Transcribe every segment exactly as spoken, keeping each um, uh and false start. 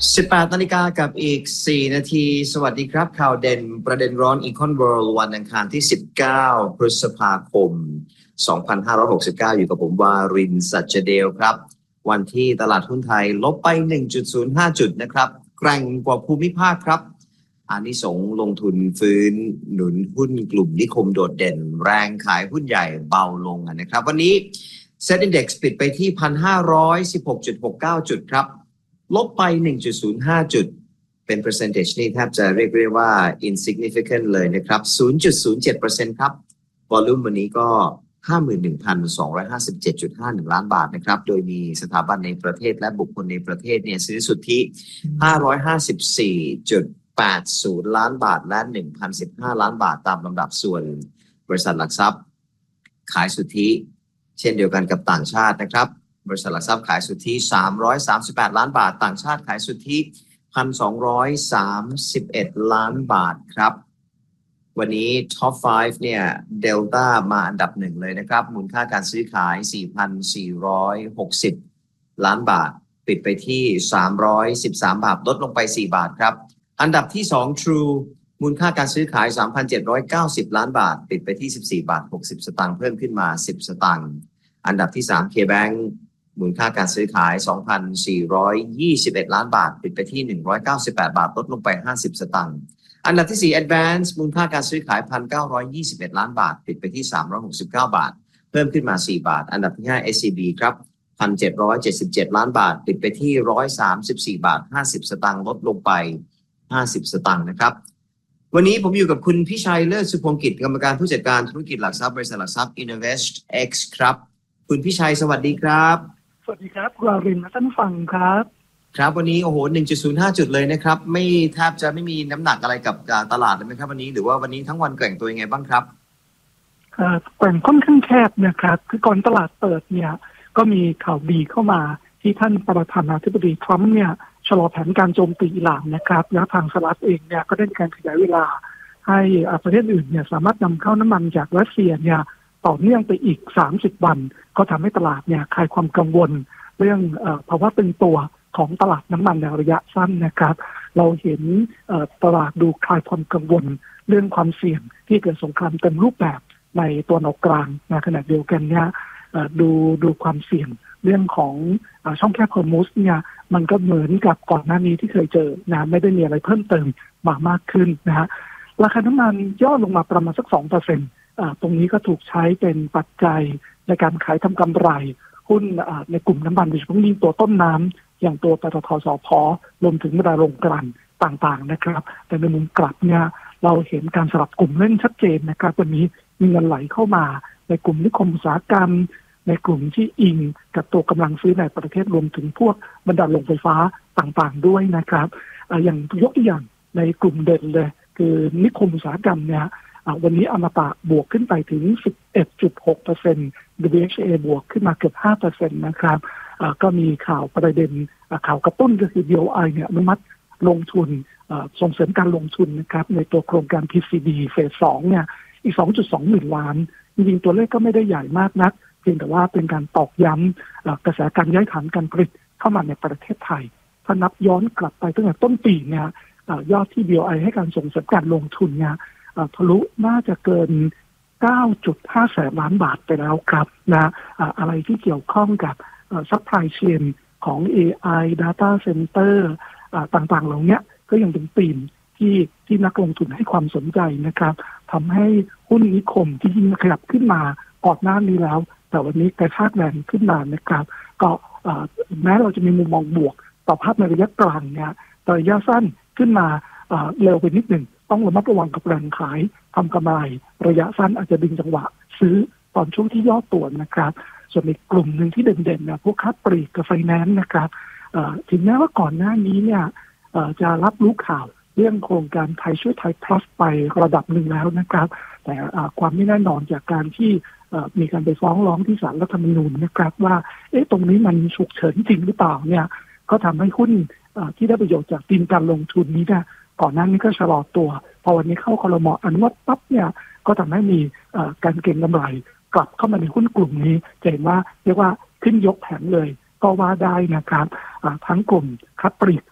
สิบแปดนาฬิกากับอีกสี่นาทีสวัสดีครับข่าวเด่นประเด็นร้อน Econ World วันอังคารที่สิบเก้าพฤษภาคมสองพันห้าร้อยหกสิบเก้าอยู่กับผมวารินทร์ สัจเดลครับวันที่ตลาดหุ้นไทยลบไป หนึ่งจุดศูนย์ห้า จุดนะครับแกร่งกว่าภูมิภาคครับอานิสงส์ลงทุนฟื้นหนุนหุ้นกลุ่มนิคมโดดเด่นแรงขายหุ้นใหญ่เบาลงนะครับวันนี้ Set Index ปิดไปที่ หนึ่งพันห้าร้อยสิบหกจุดหกเก้า จุดครับลบไป หนึ่งจุดศูนย์ห้า จุดเป็น percentage นี่แทบจะเรียกได้ว่า insignificant เลยนะครับ ศูนย์จุดศูนย์เจ็ดเปอร์เซ็นต์ ครับ volume วันนี้ก็ ห้าหมื่นหนึ่งพันสองร้อยห้าสิบเจ็ดจุดห้าหนึ่ง ล้านบาทนะครับโดยมีสถาบันในประเทศและบุคคลในประเทศเนี่ยซื้อสุทธิ ห้าร้อยห้าสิบสี่จุดแปดศูนย์ ล้านบาทและ หนึ่งพันสิบห้า ล้านบาทตามลำดับส่วนบริษัทหลักทรัพย์ขายสุทธิเช่นเดียวกันกับต่างชาตินะครับบริษัทหลักทรัพย์ขายสุทธิสามร้อยสามสิบแปดล้านบาทต่างชาติขายสุทธิ หนึ่งพันสองร้อยสามสิบเอ็ด ล้านบาทครับวันนี้ Top ห้าเนี่ย Delta มาอันดับหนึ่งเลยนะครับมูลค่าการซื้อขาย สี่พันสี่ร้อยหกสิบ ล้านบาทปิดไปที่สามร้อยสิบสามบาทลดลงไปสี่บาทครับอันดับที่สอง True มูลค่าการซื้อขาย สามพันเจ็ดร้อยเก้าสิบ ล้านบาทปิดไปที่สิบสี่บาทหกสิบสตางค์เพิ่มขึ้นมาสิบสตางค์อันดับที่สาม K-Bank มูลค่าการซื้อขาย สองพันสี่ร้อยยี่สิบเอ็ด ล้านบาทปิดไปที่หนึ่งร้อยเก้าสิบแปดบาทลดลงไปห้าสิบสตางค์อันดับที่สี่ Advance มูลค่าการซื้อขาย หนึ่งพันเก้าร้อยยี่สิบเอ็ด ล้านบาทปิดไปที่สามร้อยหกสิบเก้าบาทเพิ่มขึ้นมาสี่บาทอันดับที่ห้า เอส ซี บี ครับ หนึ่งพันเจ็ดร้อยเจ็ดสิบเจ็ด ล้านบาทปิดไปที่หนึ่งร้อยสามสิบสี่บาทห้าสิบสตางค์ลดลงไปห้าสิบสตางค์นะครับวันนี้ผมอยู่กับคุณพิชัยเลิศสุพงศ์กิจกรรมการผู้จัดการธุรกิจหลักทรัพย์บริษัทหลักทรัพย์ InvestX ครับคุณพิชัยสวัสดีครับสวัสดีครับคุณวารินทร์ท่านฟังครับครับวันนี้โอ้โห หนึ่งจุดศูนย์ห้า จุดเลยนะครับไม่แทบจะไม่มีน้ำหนักอะไรกับตลาดเลยไหมครับวันนี้หรือว่าวันนี้ทั้งวันแกว่งตัวยังไงบ้างครับแกว่งค่อนข้างแคบนะครับคือก่อนตลาดเปิดเนี่ยก็มีข่าวดีเข้ามาที่ท่านประธานาธิบดีทรัมป์เนี่ยชะลอแผนการโจมตีอิหร่านนะครับแล้วทางสหรัฐเองเนี่ยก็ได้มีการขยายเวลาให้ประเทศอื่นเนี่ยสามารถนำเข้าน้ำมันจากรัสเซียเนี่ยต่อเนื่องไปอีกสามสิบวันก็ทำให้ตลาดเนี่ยคลายความกังวลเรื่องภาวะเป็นตัวของตลาดน้ำมันในระยะสั้นนะครับเราเห็นตลาดดูคลายความกังวลเรื่องความเสี่ยงที่เกิดสงครามเต็มรูปแบบในตัวนออกกลางในขณะเดียวกันเนี่ยดูดูความเสี่ยงเรื่องของช่องแคบฮอร์มุสเนี่ยมันก็เหมือนกับก่อนหน้านี้ที่เคยเจอนะไม่ได้มีอะไรเพิ่มเติมมามากขึ้นนะฮะราคาน้ำมันย่อลงมาประมาณสัก สองเปอร์เซ็นต์ อ่าตรงนี้ก็ถูกใช้เป็นปัจจัยในการขายทำกำไรหุ้นในกลุ่มน้ำมันโดยเฉพาะยิ่งตัวต้นน้ำอย่างตัวปตท.สผ.รวมถึงบรรดาโรงกลั่นต่างๆนะครับแต่ในมุมกลับเนี่ยเราเห็นการสลับกลุ่มเล่นชัดเจนนะครับวันนี้มีเงินไหลเข้ามาในกลุ่มนิคมอุตสาหกรรมในกลุ่มที่อิงกับตัวกำลังซื้อในประเทศรวมถึงพวกบรรดาโรงไฟฟ้าต่างๆด้วยนะครับอย่างยกตัวอย่างในกลุ่มเด่นเลยคือนิคมอุตสาหกรรมเนี่ยวันนี้อมตะบวกขึ้นไปถึง สิบเอ็ดจุดหกเปอร์เซ็นต์ ดับเบิลยู เอช เอ บวกขึ้นมาเกือบ ห้าเปอร์เซ็นต์ นะครับก็มีข่าวประเด็นข่าวกระตุ้นก็คือ บี โอ ไอ เนี่ยอนุมัติลงทุนส่งเสริมการลงทุนนะครับในตัวโครงการ พี ซี ดี เฟสสองเนี่ยอีก สองจุดสอง หมื่นล้านจริงๆตัวเลขก็ไม่ได้ใหญ่มากนักเพียงแต่ว่าเป็นการตอกย้ำกระแสการย้ายฐานการผลิตเข้ามาในประเทศไทยถ้านับย้อนกลับไปตั้งแต่ต้นปีเนี่ยยอดที่ บี โอ ไอ ให้การส่งเสริมการลงทุนเนี่ยทะลุน่าจะเกิน เก้าจุดห้า แสนล้านบาทไปแล้วครับนะอะไรที่เกี่ยวข้องกับซัพพลายเชนของ เอ ไอ Data Center ต่างๆเหล่านี้ก็ยังเป็นธีมที่ที่นักลงทุนให้ความสนใจนะครับทำให้หุ้นนิคมที่ยิ่งขยับขึ้นมาก่อนหน้านี้แล้วแต่วันนี้กระชากแรงขึ้นมานะครับก็แม้เราจะมีมุมมองบวกต่อภาพในระยะกลางเนี่ยแต่ระยะสั้นขึ้นมาเร็วไปนิดหนึ่งต้องระมัดระวังกับแรงขายทำกำไรระยะสั้นอาจจะดึงจังหวะซื้อตอนช่วงที่ย่อตัวนะครับส่วนอีกกลุ่มหนึ่งที่เด่นๆนะพวกค้าปลีกกับไฟแนนซ์นะครับถึงแม้ว่าก่อนหน้านี้เนี่ยจะรับรู้ข่าวเรื่องโครงการไทยช่วยไทย plus ไประดับหนึ่งแล้วนะครับแต่ความไม่แน่นอนจากการที่มีการไปฟ้องร้องที่ศาลรัฐธรรมนูญนะครับว่าเอ๊ะตรงนี้มันฉุกเฉินจริงหรือเปล่าเนี่ยก็ทำให้หุ้นที่ได้ประโยชน์จากธีมการลงทุนนี้เนี่ยก่อนหน้านี้ก็ชะลอตัวพอวันนี้เข้าครม.อนุมัติปั๊บเนี่ยก็ทำให้มีการเก็งกำไรกลับเข้ามาในหุ้นกลุ่มนี้จะเห็นว่าเรียกว่าขึ้นยกแผงเลยก็ว่าได้นะครับทั้งกลุ่มค้าปลีก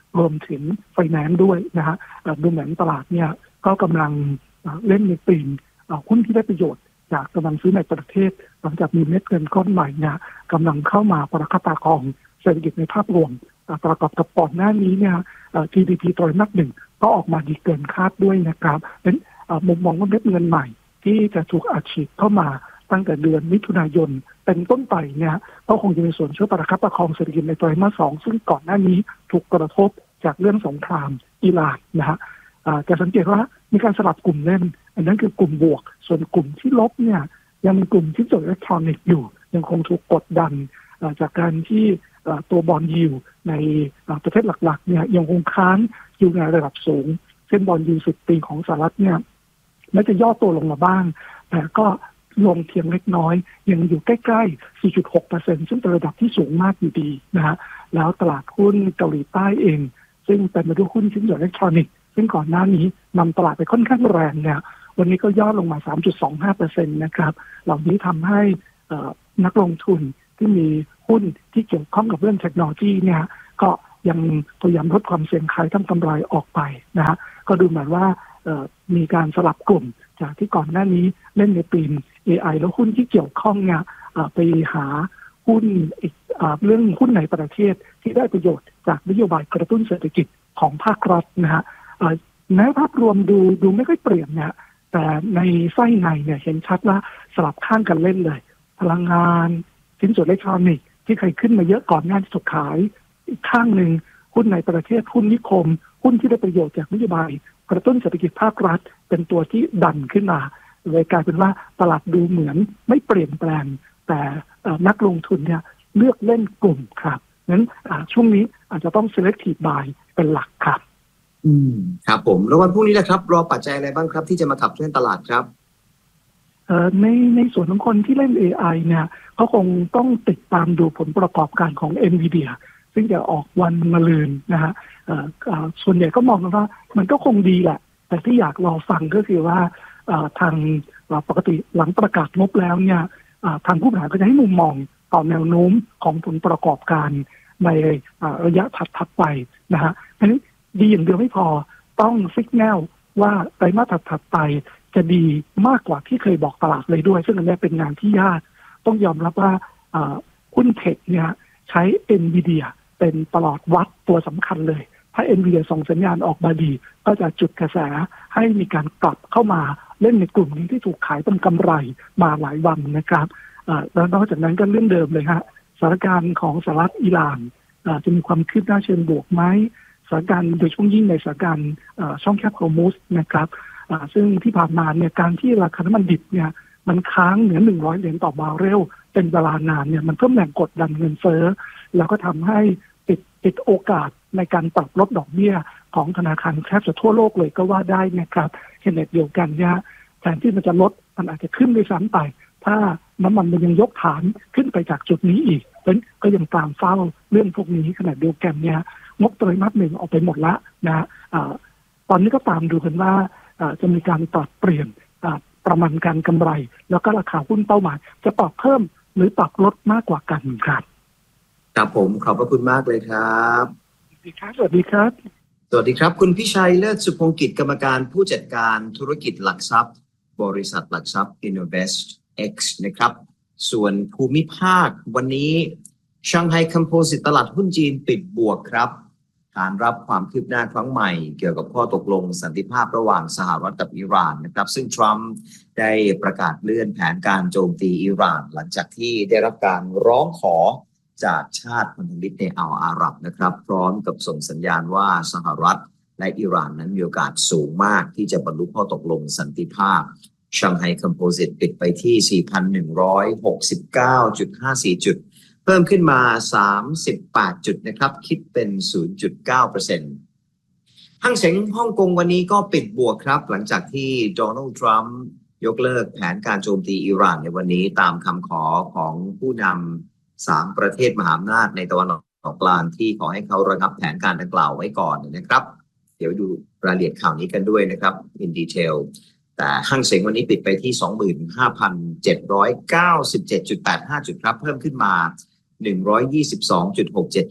รวมถึงไฟแนนซ์ด้วยนะฮะดูเหมือนตลาดเนี่ยก็กำลังเล่นในธีมหุ้นที่ได้ประโยชน์จากกำลังซื้อในประเทศหลังจากมีเม็ดเงินก้อนใหม่เนี่ยกำลังเข้ามาประคับประคองเศรษฐกิจในภาพรวมประกอบกับก่อนหน้านี้เนี่ย จี ดี พี ไตรมาสหนึ่งก็ออกมาดีเกินคาดด้วยนะครับเป็นมุมมองว่าเม็ดเงินใหม่ที่จะถูกอัดฉีดเข้ามาตั้งแต่เดือนมิถุนายนเป็นต้นไปเนี่ยก็คงจะมีส่วนช่วยประคับประคองเศรษฐกิจในไตรมาสสองซึ่งก่อนหน้านี้ถูกกระทบจากเรื่องสงครามอิหร่านนะฮะจะสังเกตว่ามีการสลับกลุ่มเล่นอันนั้นคือกลุ่มบวกส่วนกลุ่มที่ลบเนี่ยยังมีกลุ่มที่จดอิเล็กทรอนิกส์อยู่ยังคงถูกกดดันจากการที่ตัวบอนด์ยิลด์ในประเทศหลักๆเนี่ยยังคงค้างอยู่ในระดับสูงเส้นบอนด์ยิลด์สิบปีของสหรัฐเนี่ยแม้จะย่อตัวลงมาบ้างแต่ก็ลงเพียงเล็กน้อยยังอยู่ใกล้ๆ สี่จุดหกเปอร์เซ็นต์ ซึ่งเป็นระดับที่สูงมากอยู่ดีนะฮะแล้วตลาดหุ้นเกาหลีใต้เองซึ่งเป็นมาด้วยหุ้นชิ้นส่วนอิเล็กทรอนิกส์ซึ่งก่อนหน้านี้นำตลาดไปค่อนข้างแรงเนี่ยวันนี้ก็ย่อลงมา สามจุดสองห้าเปอร์เซ็นต์ นะครับเหล่านี้ทำให้นักลงทุนที่มีหุ้นที่เกี่ยวข้องกับเรื่องเทคโนโลยีเนี่ยก็ยังพยายามลดความเสี่ยงขายทำกำไรออกไปนะฮะก็ดูเหมือนว่ามีการสลับกลุ่มจากที่ก่อนหน้านี้เล่นในธีม เอ ไอ แล้วหุ้นที่เกี่ยวข้องเนี่ยไปหาหุ้นอีกเรื่องหุ้นในประเทศที่ได้ประโยชน์จากนโยบายกระตุ้นเศรษฐกิจของภาครัฐนะฮะแม้ภาพรวมดูดูไม่ค่อยเปลี่ยนเนี่ยแต่ในไส้ในเนี่ยเห็นชัดว่าสลับข้างกันเล่นเลยพลังงานสินส่วนอิเล็กทรอนิกส์ที่เคยขึ้นมาเยอะก่อนหน้าที่ถูกขายอีกข้างหนึ่งหุ้นในประเทศหุ้นนิคมหุ้นที่ได้ประโยชน์จากนโยบายกระตุ้นเศรษฐกิจภาครัฐเป็นตัวที่ดันขึ้นมาเลยกลายเป็นว่าตลาดดูเหมือนไม่เปลี่ยนแปลงแต่นักลงทุนเนี่ยเลือกเล่นกลุ่มครับงั้นช่วงนี้อาจจะต้อง selective buy เป็นหลักครับอืมครับผมแล้ววันพรุ่งนี้นะครับรอปัจจัยอะไรบ้างครับที่จะมาขับเคลื่อนตลาดครับเอ่อในในส่วนของคนที่เล่น เอ ไอ เนี่ยเขาคงต้องติดตามดูผลประกอบการของ Nvidia ซึ่งจะออกวันมะรืนนะฮะเอ่อเอ่อส่วนใหญ่ก็มองกันว่ามันก็คงดีแหละแต่ที่อยากรอฟังก็คือว่าเอ่อทางปกติหลังประกาศงบแล้วเนี่ยทางผู้บริหารก็จะให้มุมมองต่อแนวโน้มของผลประกอบการในระยะถัดๆไปนะฮะอันนี้ดีอย่างเดียวไม่พอต้องสัญญาณว่าไตรมาสถัดๆไปจะดีมากกว่าที่เคยบอกตลาดเลยด้วยซึ่งอันนี้เป็นงานที่ยากต้องยอมรับว่าหุ้นเทคเนี่ยใช้ Nvidia เป็นตลอดวัดตัวสำคัญเลยถ้า Nvidia ส่งสัญญาณออกมาดีก็จะจุดกระแสให้มีการกลับเข้ามาเล่นในกลุ่มนี้ที่ถูกขายเป็นกำไรมาหลายวันนะครับแล้วนอกจากนั้นก็เรื่องเดิมเลยฮะสถานการณ์ของสหรัฐอิหร่านจะมีความคืบหน้าเชิงบวกไหมสถานการณ์โดยช่วงยิ่งในสถานการณ์ช่องแคบฮอร์มุสนะครับซึ่งที่ผ่านมาเนี่ยการที่ราคาน้ำมันดิบเนี่ยมันค้างเหนือหนึ่งร้อยเหรียญต่อบาร์เรลเป็นเวลานานเนี่ยมันเพิ่มแรงกดดันเงินเฟ้อแล้วก็ทำให้ติดติดโอกาสในการปรับลดดอกเบี้ยของธนาคารแทบจะทั่วโลกเลยก็ว่าได้นะครับขณะเดียวกันเนี่ยแทนที่มันจะลดมันอาจจะขึ้นด้วยซ้ำไปถ้าน้ำมันมันยังยกฐานขึ้นไปจากจุดนี้อีกเพราะฉะนั้นก็ยังตามเฝ้าเรื่องพวกนี้ขณะเดียวกันเนี่ยงบไตรมาสหนึ่งออกไปหมดละนะตอนนี้ก็ตามดูกันว่าจะมีการปรับเปลี่ยนประมาณการกำไรแล้วก็ราคาหุ้นเป้าหมายจะปรับเพิ่มหรือปรับลดมากกว่ากันครับครับผมขอบพระคุณมากเลยครับสวัสดีครับสวัสดีครับสวัสดีครับคุณพิชัยเลิศสุพงกิจกรรมการผู้จัดการธุรกิจหลักทรัพย์บริษัทหลักทรัพย์ Innovest X นะครับส่วนภูมิภาควันนี้ชังไฮคอมโพสิตตลาดหุ้นจีนปิดบวกครับขานรับความคืบหน้าครั้งใหม่เกี่ยวกับข้อตกลงสันติภาพระหว่างสหรัฐกับอิหร่านนะครับซึ่งทรัมป์ได้ประกาศเลื่อนแผนการโจมตีอิหร่านหลังจากที่ได้รับการร้องขอจากชาติพันธมิตรในอ่าวอาหรับนะครับพร้อมกับส่งสัญญาณว่าสหรัฐและอิหร่านนั้นมีโอกาสสูงมากที่จะบรรลุข้อตกลงสันติภาพชังไฮคอมโพสิตปิดไปที่ สี่พันหนึ่งร้อยหกสิบเก้าจุดห้าสี่ จุดเพิ่มขึ้นมาสามสิบแปดจุดนะครับคิดเป็น ศูนย์จุดเก้าเปอร์เซ็นต์ หั่งเส็งฮ่องกงวันนี้ก็ปิดบวกครับหลังจากที่โดนัลด์ทรัมป์ยกเลิกแผนการโจมตีอิหร่านในวันนี้ตามคำขอของผู้นำสามประเทศมหาอำนาจในตะวันออกกลางที่ขอให้เขาระงับแผนการดังกล่าวไว้ก่อนนะครับเดี๋ยวดูรายละเอียดข่าวนี้กันด้วยนะครับ in detail แต่หั่งเส็งวันนี้ปิดไปที่ สองหมื่นห้าพันเจ็ดร้อยเก้าสิบเจ็ดจุดแปดห้า จุดครับเพิ่มขึ้นมา หนึ่งร้อยยี่สิบสองจุดหกเจ็ด จุด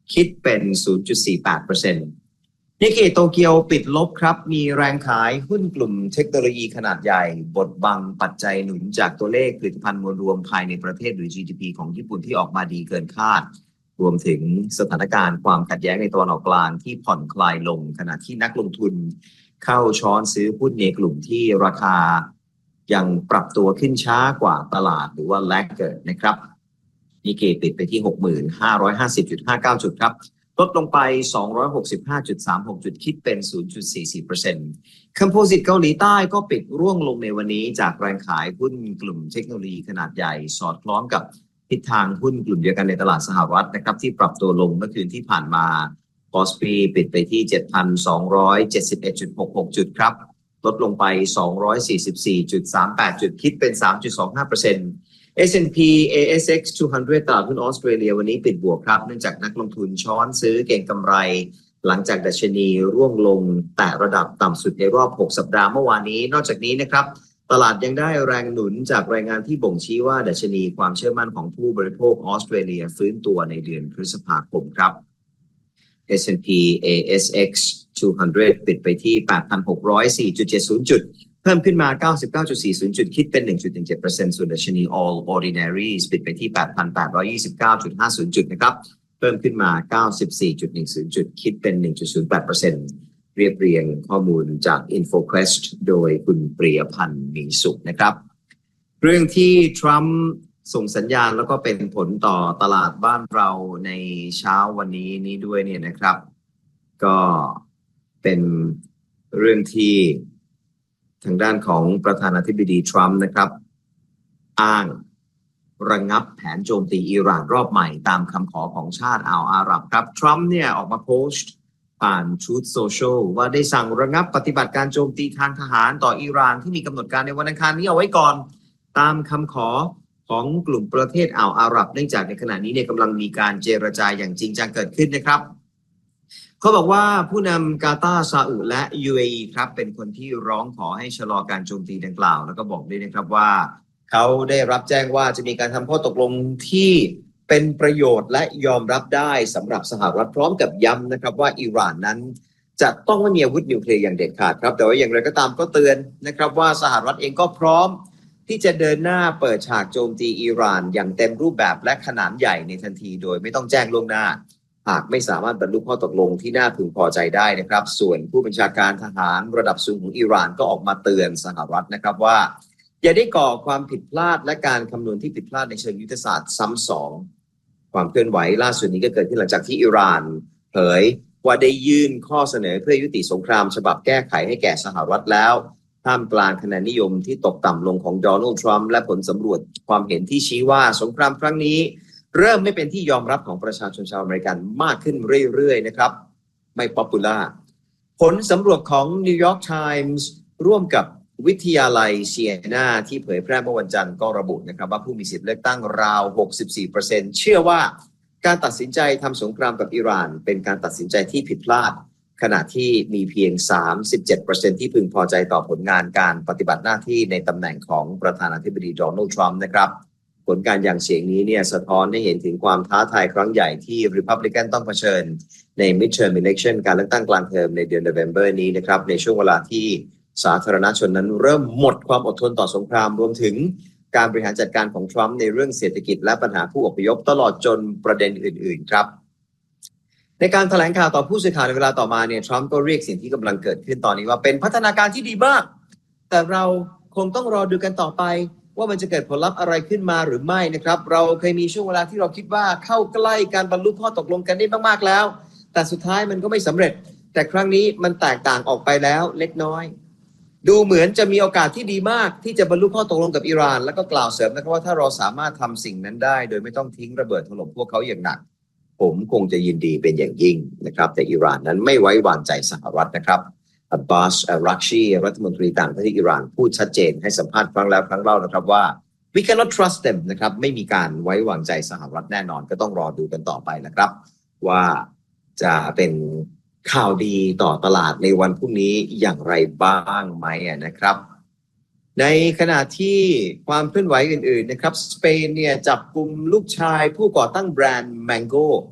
คิดเป็น ศูนย์จุดสี่แปดเปอร์เซ็นต์ นิกเกอิโตเกียวปิดลบครับมีแรงขายหุ้นกลุ่มเทคโนโลยีขนาดใหญ่บดบังปัจจัยหนุนจากตัวเลขผลิตภัณฑ์มวลรวมภายในประเทศหรือ จี ดี พี ของญี่ปุ่นที่ออกมาดีเกินคาดรวมถึงสถานการณ์ความขัดแย้งในตะวันออกกลางที่ผ่อนคลายลงขณะที่นักลงทุนเข้าช้อนซื้อหุ้นในกลุ่มที่ราคายังปรับตัวขึ้นช้ากว่าตลาดหรือว่า laggard นะครับนิกเกปิดไปที่ หกพันห้าร้อยห้าสิบจุดห้าเก้า จุดครับลดลงไป สองร้อยหกสิบห้าจุดสามหก จุดคิดเป็น ศูนย์จุดสี่สี่เปอร์เซ็นต์ Composite เกาหลีใต้ก็ปิดร่วงลงในวันนี้จากแรงขายหุ้นกลุ่มเทคโนโลยีขนาดใหญ่สอดคล้องกับทิศทางหุ้นกลุ่มเดียวกันในตลาดสหรัฐนะครับที่ปรับตัวลงเมื่อคืนที่ผ่านมา คอ เอส พี ปิดไปที่ เจ็ดพันสองร้อยเจ็ดสิบเอ็ดจุดหกหก จุดครับลดลงไป สองร้อยสี่สิบสี่จุดสามแปด จุดคิดเป็น สามจุดสองห้าเปอร์เซ็นต์ เอส แอนด์ พี เอ เอส เอ็กซ์ สองร้อยตลาดหุ้นออสเตรเลียวันนี้ปิดบวกครับเนื่องจากนักลงทุนช้อนซื้อเก็งกำไรหลังจากดัชนีร่วงลงแต่ระดับต่ำสุดในรอบหกสัปดาห์เมื่อวานนี้นอกจากนี้นะครับตลาดยังได้แรงหนุนจากรายงานที่บ่งชี้ว่าดัชนีความเชื่อมั่นของผู้บริโภคออสเตรเลียฟื้นตัวในเดือนพฤษภาคมครับ เอส แอนด์ พี เอ เอส เอ็กซ์ สองร้อยปิดไปที่ แปดพันหกร้อยสี่จุดเจ็ดศูนย์ จุดเพิ่มขึ้นมา เก้าสิบเก้าจุดสี่ศูนย์ จุดคิดเป็น หนึ่งจุดหนึ่งเจ็ดเปอร์เซ็นต์ ส่วนดัชนี All Ordinaries ปิดไปที่ แปดพันแปดร้อยยี่สิบเก้าจุดห้าศูนย์ จุดนะครับเพิ่มขึ้นมา เก้าสิบสี่จุดหนึ่งศูนย์ จุดคิดเป็น หนึ่งจุดศูนย์แปดเปอร์เซ็นต์ เรียบเรียงข้อมูลจาก InfoQuest โดยคุณปรียพันธ์มีสุขนะครับเรื่องที่ทรัมป์ส่งสัญญาณแล้วก็เป็นผลต่อตลาดบ้านเราในเช้าวันนี้นี้ด้วยเนี่ยนะครับก็เป็นเรื่องที่ทางด้านของประธานาธิบดีทรัมป์นะครับอ้างระงับแผนโจมตีอิหร่านรอบใหม่ตามคำขอของชาติอ่าวอาหรับครับทรัมป์เนี่ยออกมาโพสต์ผ่าน Truth Social ว่าได้สั่งระงับปฏิบัติการโจมตีทางทหารต่ออิหร่านที่มีกำหนดการในวันอังคารนี้เอาไว้ก่อนตามคำขอของกลุ่มประเทศอ่าวอาหรับเนื่องจากในขณะนี้เนี่ยกำลังมีการเจรจาอย่างจริงจังเกิดขึ้นนะครับเขาบอกว่าผู้นำกาตาร์ซาอุและ ยู เอ อี ครับเป็นคนที่ร้องขอให้ชะลอการโจมตีดังกล่าวแล้วก็บอกด้วยนะครับว่าเขาได้รับแจ้งว่าจะมีการทำข้อตกลงที่เป็นประโยชน์และยอมรับได้สำหรับสหรัฐพร้อมกับย้ำนะครับว่าอิหร่านนั้นจะต้องไม่มีอาวุธนิวเคลียร์อย่างเด็ดขาดครับแต่ว่าอย่างไรก็ตามก็เตือนนะครับว่าสหรัฐเองก็พร้อมที่จะเดินหน้าเปิดฉากโจมตีอิหร่านอย่างเต็มรูปแบบและขนาดใหญ่ในทันทีโดยไม่ต้องแจ้งล่วงหน้าหากไม่สามารถบรรลุข้อตกลงที่น่าพึงพอใจได้นะครับส่วนผู้บัญชาการทหารระดับสูงของอิหร่านก็ออกมาเตือนสหรัฐนะครับว่าอย่าได้ก่อความผิดพลาดและการคำนวณที่ผิดพลาดในเชิงยุทธศาสตร์ซ้ำสองความเคลื่อนไหวล่าสุดนี้ก็เกิดขึ้นหลังจากที่อิหร่านเผยว่าได้ยื่นข้อเสนอเพื่อยุติสงครามฉบับแก้ไขให้แก่สหรัฐแล้วท่ามกลางคะแนนนิยมที่ตกต่ำลงของโดนัลด์ทรัมป์และผลสำรวจความเห็นที่ชี้ว่าสงครามครั้งนี้เริ่มไม่เป็นที่ยอมรับของประชาชนชาวอเมริกันมากขึ้นเรื่อยๆนะครับไม่ป๊อปปูล่าผลสำรวจของ New York Times ร่วมกับวิทยาลัยเซียนาที่เผยแพร่เมื่อวันจันทร์ก็ระบุนะครับว่าผู้มีสิทธิ์เลือกตั้งราว หกสิบสี่เปอร์เซ็นต์ เชื่อว่าการตัดสินใจทำสงครามกับอิหร่านเป็นการตัดสินใจที่ผิดพลาดขณะที่มีเพียง สามสิบเจ็ดเปอร์เซ็นต์ ที่พึงพอใจต่อผลงานการปฏิบัติหน้าที่ในตำแหน่งของประธานาธิบดีโดนัลด์ทรัมป์นะครับผลการอย่างเสียงนี้เนี่ยสะท้อนให้เห็นถึงความท้าทายครั้งใหญ่ที่ Republican ต้องเผชิญใน Midterm Election การเลือกตั้งกลางเทอมในเดือน November นี้นะครับในช่วงเวลาที่สาธารณชนนั้นเริ่มหมดความอดทนต่อสงครามรวมถึงการบริหารจัดการของทรัมป์ในเรื่องเศรษฐกิจและปัญหาผู้อพยพตลอดจนประเด็นอื่นๆครับในการแถลงข่าวต่อผู้สื่อข่าวในเวลาต่อมาเนี่ยทรัมป์ก็เรียกสิ่งที่กำลังเกิดขึ้นตอนนี้ว่าเป็นพัฒนาการที่ดีมากแต่เราคงต้องรอดูกันต่อไปว่ามันจะเกิดผลลัพธ์อะไรขึ้นมาหรือไม่นะครับเราเคยมีช่วงเวลาที่เราคิดว่าเข้าใกล้การบรรลุข้อตกลงกันได้มากๆแล้วแต่สุดท้ายมันก็ไม่สำเร็จแต่ครั้งนี้มันแตกต่างออกไปแล้วเล็กน้อยดูเหมือนจะมีโอกาสที่ดีมากที่จะบรรลุข้อตกลงกับอิหร่านแล้วก็กล่าวเสริมนะครับว่าถ้าเราสามารถทำสิ่งนั้นได้โดยไม่ต้องทิ้งระเบิดถล่มพวกเขาอย่างหนักผมคงจะยินดีเป็นอย่างยิ่งนะครับแต่อิหร่านนั้นไม่ไว้วางใจสหรัฐนะครับอับบาส อารักชีรัฐมนตรีต่างประเทศอิหร่านพูดชัดเจนให้สัมภาษณ์ครั้งแล้วครั้งเล่านะครับว่า we cannot trust them นะครับไม่มีการไว้วางใจสหรัฐแน่นอนก็ต้องรอดูกันต่อไปนะครับว่าจะเป็นข่าวดีต่อตลาดในวันพรุ่งนี้อย่างไรบ้างไหมนะครับในขณะที่ความเคลื่อนไหวอื่นๆนะครับสเปนเนี่ยจับกุมลูกชายผู้ก่อตั้งแบรนด์ Mango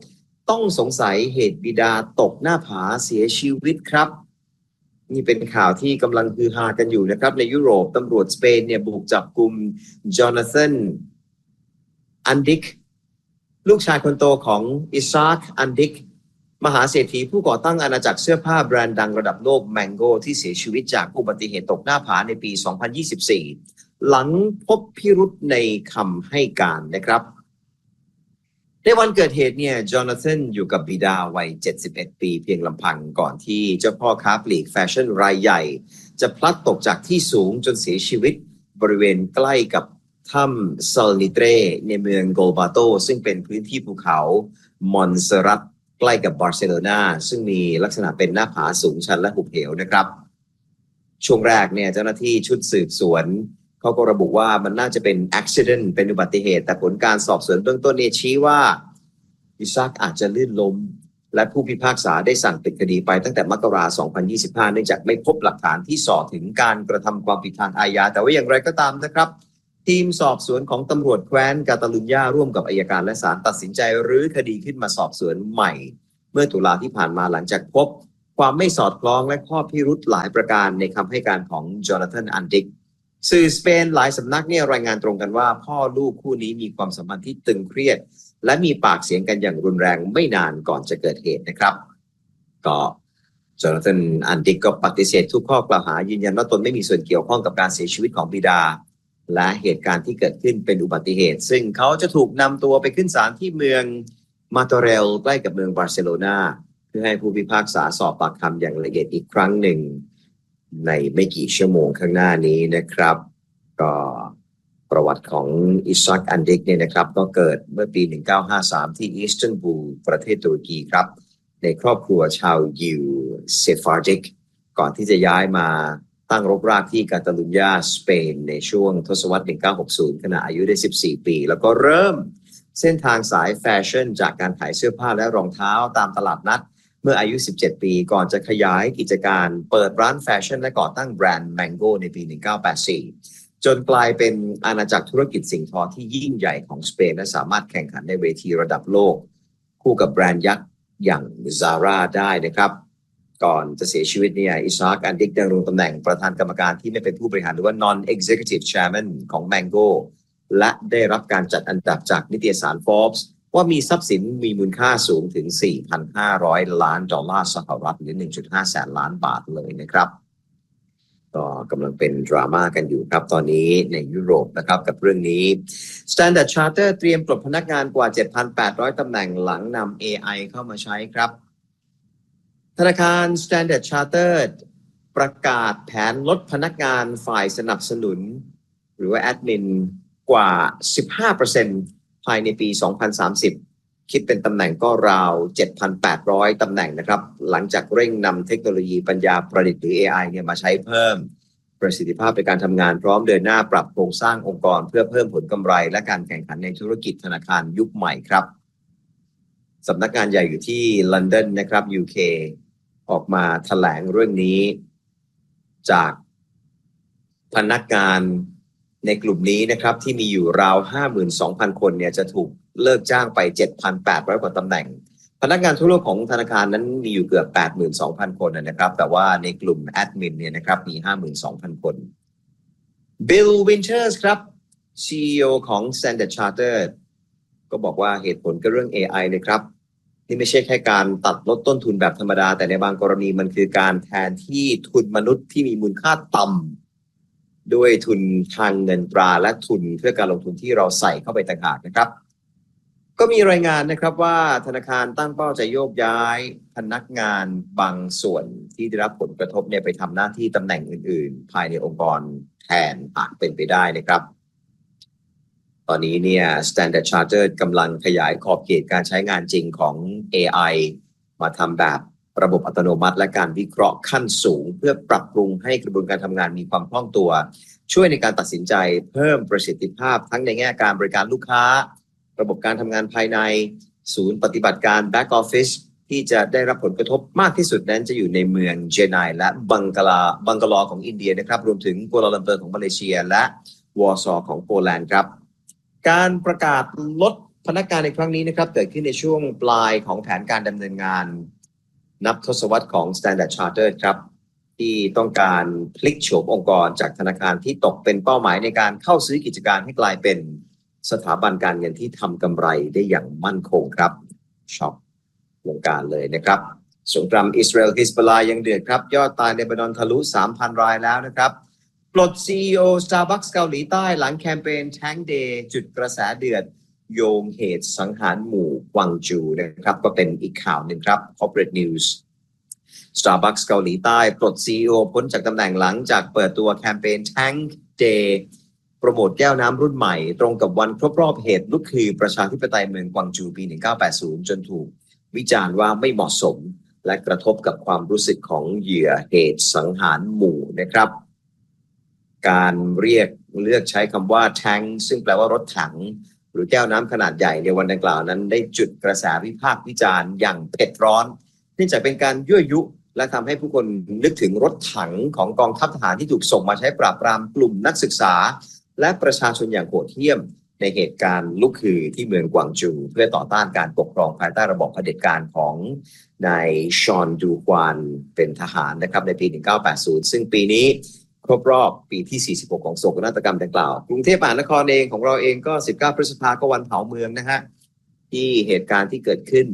ต้องสงสัยเหตุบิดาตกหน้าผาเสียชีวิตครับนี่เป็นข่าวที่กำลังฮือฮากันอยู่นะครับในยุโรปตำรวจสเปนเนี่ยบุกจับกุมจอนาธานอันดิกลูกชายคนโตของอิซาร์กอันดิกมหาเศรษฐีผู้ก่อตั้งอาณาจักรเสื้อผ้าแบรนด์ดังระดับโลก Mango ที่เสียชีวิตจากอุบัติเหตุตกหน้าผาในปี สองพันยี่สิบสี่ หลังพบพิรุธในคำให้การนะครับในวันเกิดเหตุเนี่ยจอนาธานอยู่กับบิดาวัยเจ็ดสิบเอ็ดปีเพียงลำพังก่อนที่เจ้าพ่อค้าปลีกแฟชั่นรายใหญ่จะพลัดตกจากที่สูงจนเสียชีวิตบริเวณใกล้กับถ้ำซัลนิเตรในเมืองโกลบาโตซึ่งเป็นพื้นที่ภูเขามอนเซรัตใกล้กับบาร์เซโลนาซึ่งมีลักษณะเป็นหน้าผาสูงชันและหุบเหวนะครับช่วงแรกเนี่ยเจ้าหน้าที่ชุดสืบสวนเขาก็ระบุว่ามันน่าจะเป็น accident เป็นอุบัติเหตุแต่ผลการสอบสวนเบื้องต้นเนี่ยชี้ว่าอิซาร์กอาจจะลื่นล้มและผู้พิพากษาได้สั่งปิดคดีไปตั้งแต่มกราคม สองพันยี่สิบห้า เนื่องจากไม่พบหลักฐานที่ส่อถึงการกระทำความผิดทางอาญาแต่ว่าอย่างไรก็ตามนะครับทีมสอบสวนของตำรวจแคว้นกาตาลุญญาร่วมกับอัยการและศาลตัดสินใจรื้อคดีขึ้นมาสอบสวนใหม่เมื่อตุลาที่ผ่านมาหลังจากพบความไม่สอดคล้องและข้อพิรุธหลายประการในคำให้การของจอนาธานอันดิกสื่อสเปนหลายสำนักเนี่ยรายงานตรงกันว่าพ่อลูกคู่นี้มีความสัมพันธ์ที่ตึงเครียดและมีปากเสียงกันอย่างรุนแรงไม่นานก่อนจะเกิดเหตุนะครับก็จอนาธานอันดิกก็ปฏิเสธทุกข้อกล่าวหายืนยันว่าตนไม่มีส่วนเกี่ยวข้องกับการเสียชีวิตของบิดาและเหตุการณ์ที่เกิดขึ้นเป็นอุบัติเหตุซึ่งเขาจะถูกนำตัวไปขึ้นศาลที่เมืองมาโตเรลใกล้กับเมืองบาร์เซโลนาเพื่อให้ผู้พิพากษาสอบปากคำอย่างละเอียดอีกครั้งหนึ่งในไม่กี่ชั่วโมงข้างหน้านี้นะครับก็ประวัติของอิซาร์กอันดิกเนี่ยนะครับก็เกิดเมื่อปีหนึ่งพันเก้าร้อยห้าสิบสามที่อิสตันบูลประเทศตุรกีครับในครอบครัวชาวยิวเซฟาร์ดิกก่อนที่จะย้ายมาตั้งรกรากที่กาตาลุญญาสเปนในช่วงทศวรรษหนึ่งพันเก้าร้อยหกสิบขณะอายุได้สิบสี่ปีแล้วก็เริ่มเส้นทางสายแฟชั่นจากการขายเสื้อผ้าและรองเท้าตามตลาดนัดเมื่ออายุสิบเจ็ดปีก่อนจะขยายกิจการเปิดร้านแฟชั่นและก่อตั้งแบรนด์ Mango ในปีหนึ่งพันเก้าร้อยแปดสิบสี่จนกลายเป็นอาณาจักรธุรกิจสิ่งทอที่ยิ่งใหญ่ของสเปนและสามารถแข่งขันในเวทีระดับโลกคู่กับแบรนด์ยักษ์อย่าง Zara ได้นะครับก่อนจะเสียชีวิตเนี่ยอิซาร์กอันดิกดำรงตำแหน่งประธานกรรมการที่ไม่เป็นผู้บริหารหรือว่า non-executive chairman ของ Mango และได้รับการจัดอันดับจากนิตยสาร Forbes ว่ามีทรัพย์สินมีมูลค่าสูงถึง สี่พันห้าร้อย ล้านดอลลาร์สหรัฐหรือ หนึ่งจุดห้า แสนล้านบาทเลยนะครับก็กำลังเป็นดราม่ากันอยู่ครับตอนนี้ในยุโรปนะครับกับเรื่องนี้ Standard Charter เตรียมปลดพนักงานกว่า เจ็ดพันแปดร้อย ตำแหน่งหลังนำ เอ ไอ เข้ามาใช้ครับธนาคาร Standard Chartered ประกาศแผนลดพนักงานฝ่ายสนับสนุนหรือว่าแอดมินกว่า สิบห้าเปอร์เซ็นต์ ภายในปี สองพันสามสิบ คิดเป็นตำแหน่งก็ราว เจ็ดพันแปดร้อย ตำแหน่งนะครับหลังจากเร่งนำเทคโนโลยีปัญญาประดิษฐ์หรือ เอ ไอ เนี่ยมาใช้เพิ่มประสิทธิภาพในการทำงานพร้อมเดินหน้าปรับโครงสร้างองค์กรเพื่อเพิ่มผลกำไรและการแข่งขันในธุรกิจธนาคารยุคใหม่ครับสำนักงานใหญ่อยู่ที่ลอนดอนนะครับ ยู เค ออกมาแถลงเรื่องนี้จากพนักงานในกลุ่มนี้นะครับที่มีอยู่ราว ห้าหมื่นสองพัน คนเนี่ยจะถูกเลิกจ้างไป เจ็ดพันแปดร้อย กว่าตำแหน่งพนักงานทั่วโลกของธนาคารนั้นมีอยู่เกือบ แปดหมื่นสองพัน คนนะครับแต่ว่าในกลุ่มแอดมินเนี่ยนะครับมี ห้าหมื่นสองพัน คน Bill Winters ครับ ซี อี โอ ของ Standard Chartered ก็บอกว่าเหตุผลก็เรื่อง เอ ไอ เลยครับนี่ไม่ใช่แค่การตัดลดต้นทุนแบบธรรมดาแต่ในบางกรณีมันคือการแทนที่ทุนมนุษย์ที่มีมูลค่าต่ำด้วยทุนทางเงินตราและทุนเพื่อการลงทุนที่เราใส่เข้าไปต่างหากนะครับก็มีรายงานนะครับว่าธนาคารตั้งเป้าจะโยกย้ายพนักงานบางส่วนที่ได้รับผลกระทบเนี่ยไปทำหน้าที่ตำแหน่งอื่นๆภายในองค์กรแทนหากเป็นไปได้นะครับตอนนี้เนี่ย Standard Chartered กำลังขยายขอบเขตการใช้งานจริงของ เอ ไอ มาทำแบบระบบอัตโนมัติและการวิเคราะห์ขั้นสูงเพื่อปรับปรุงให้กระบวนการทำงานมีความคล่องตัวช่วยในการตัดสินใจเพิ่มประสิทธิภาพทั้งในแง่การบริการลูกค้าระบบการทำงานภายในศูนย์ปฏิบัติการ Back Office ที่จะได้รับผลกระทบมากที่สุดนั้นจะอยู่ในเมืองเจไนและบังกลาบังกลอของอินเดียนะครับรวมถึงกัวลาลัมเปอร์ของมาเลเซียและวอร์ซอของโปแลนด์ครับการประกาศลดพนักงานในครั้งนี้นะครับเกิดขึ้นในช่วงปลายของแผนการดำเนินงานนับทศวรรษของ Standard Chartered ครับที่ต้องการพลิกโฉมองค์กรจากธนาคารที่ตกเป็นเป้าหมายในการเข้าซื้อกิจการให้กลายเป็นสถาบันการเงินที่ทำกำไรได้อย่างมั่นคงครับช็อกวงการเลยนะครับสงครามอิสราเอลฮิซบอลลาห์ยังเดือดครับยอดตายในเลบานอนทะลุ สามพัน รายแล้วนะครับปลด ซี อี โอ Starbucks เกาหลีใต้หลังแคมเปญ Tank Day จุดกระแสเดือดโยงเหตุสังหารหมู่กวางจูนะครับก็เป็นอีกข่าวหนึ่งครับ Corporate News Starbucks เกาหลีใต้ปลด ซี อี โอ พ้นจากตำแหน่งหลังจากเปิดตัวแคมเปญ Tank Day โปรโมทแก้วน้ำรุ่นใหม่ตรงกับวันครบรอบเหตุลุกฮือประชาธิปไตยเมืองกวางจูปีหนึ่งพันเก้าร้อยแปดสิบจนถูกวิจารณ์ว่าไม่เหมาะสมและกระทบกับความรู้สึกของเหยื่อเหตุสังหารหมู่นะครับการเรียกเลือกใช้คำว่า Tank ซึ่งแปลว่ารถถังหรือแก้วน้ำขนาดใหญ่ในวันดังกล่าวนั้นได้จุดกระแสวิพากษ์วิจารณ์อย่างเผ็ดร้อนเนื่องจากเป็นการยั่วยุและทำให้ผู้คนนึกถึงรถถังของกองทัพทหารที่ถูกส่งมาใช้ปราบปรามกลุ่มนักศึกษาและประชาชนอย่างโหดเหี้ยมในเหตุการณ์ลุกฮือที่เมืองกวางจูเพื่อต่อต้านการปกครองภายใต้ระบอบเผด็จการของนายชอนดูควานเป็นทหารนะครับในปีหนึ่งพันเก้าร้อยแปดสิบซึ่งปีนี้ครบรอบปีที่สี่สิบหกของโศกนาฏกรรมดังกล่าวกรุงเทพมหานครเองของเราเองก็สิบเก้าพฤษภาคมก็วันเผาเมืองนะฮะที่เหตุการณ์ที่เกิดขึ้น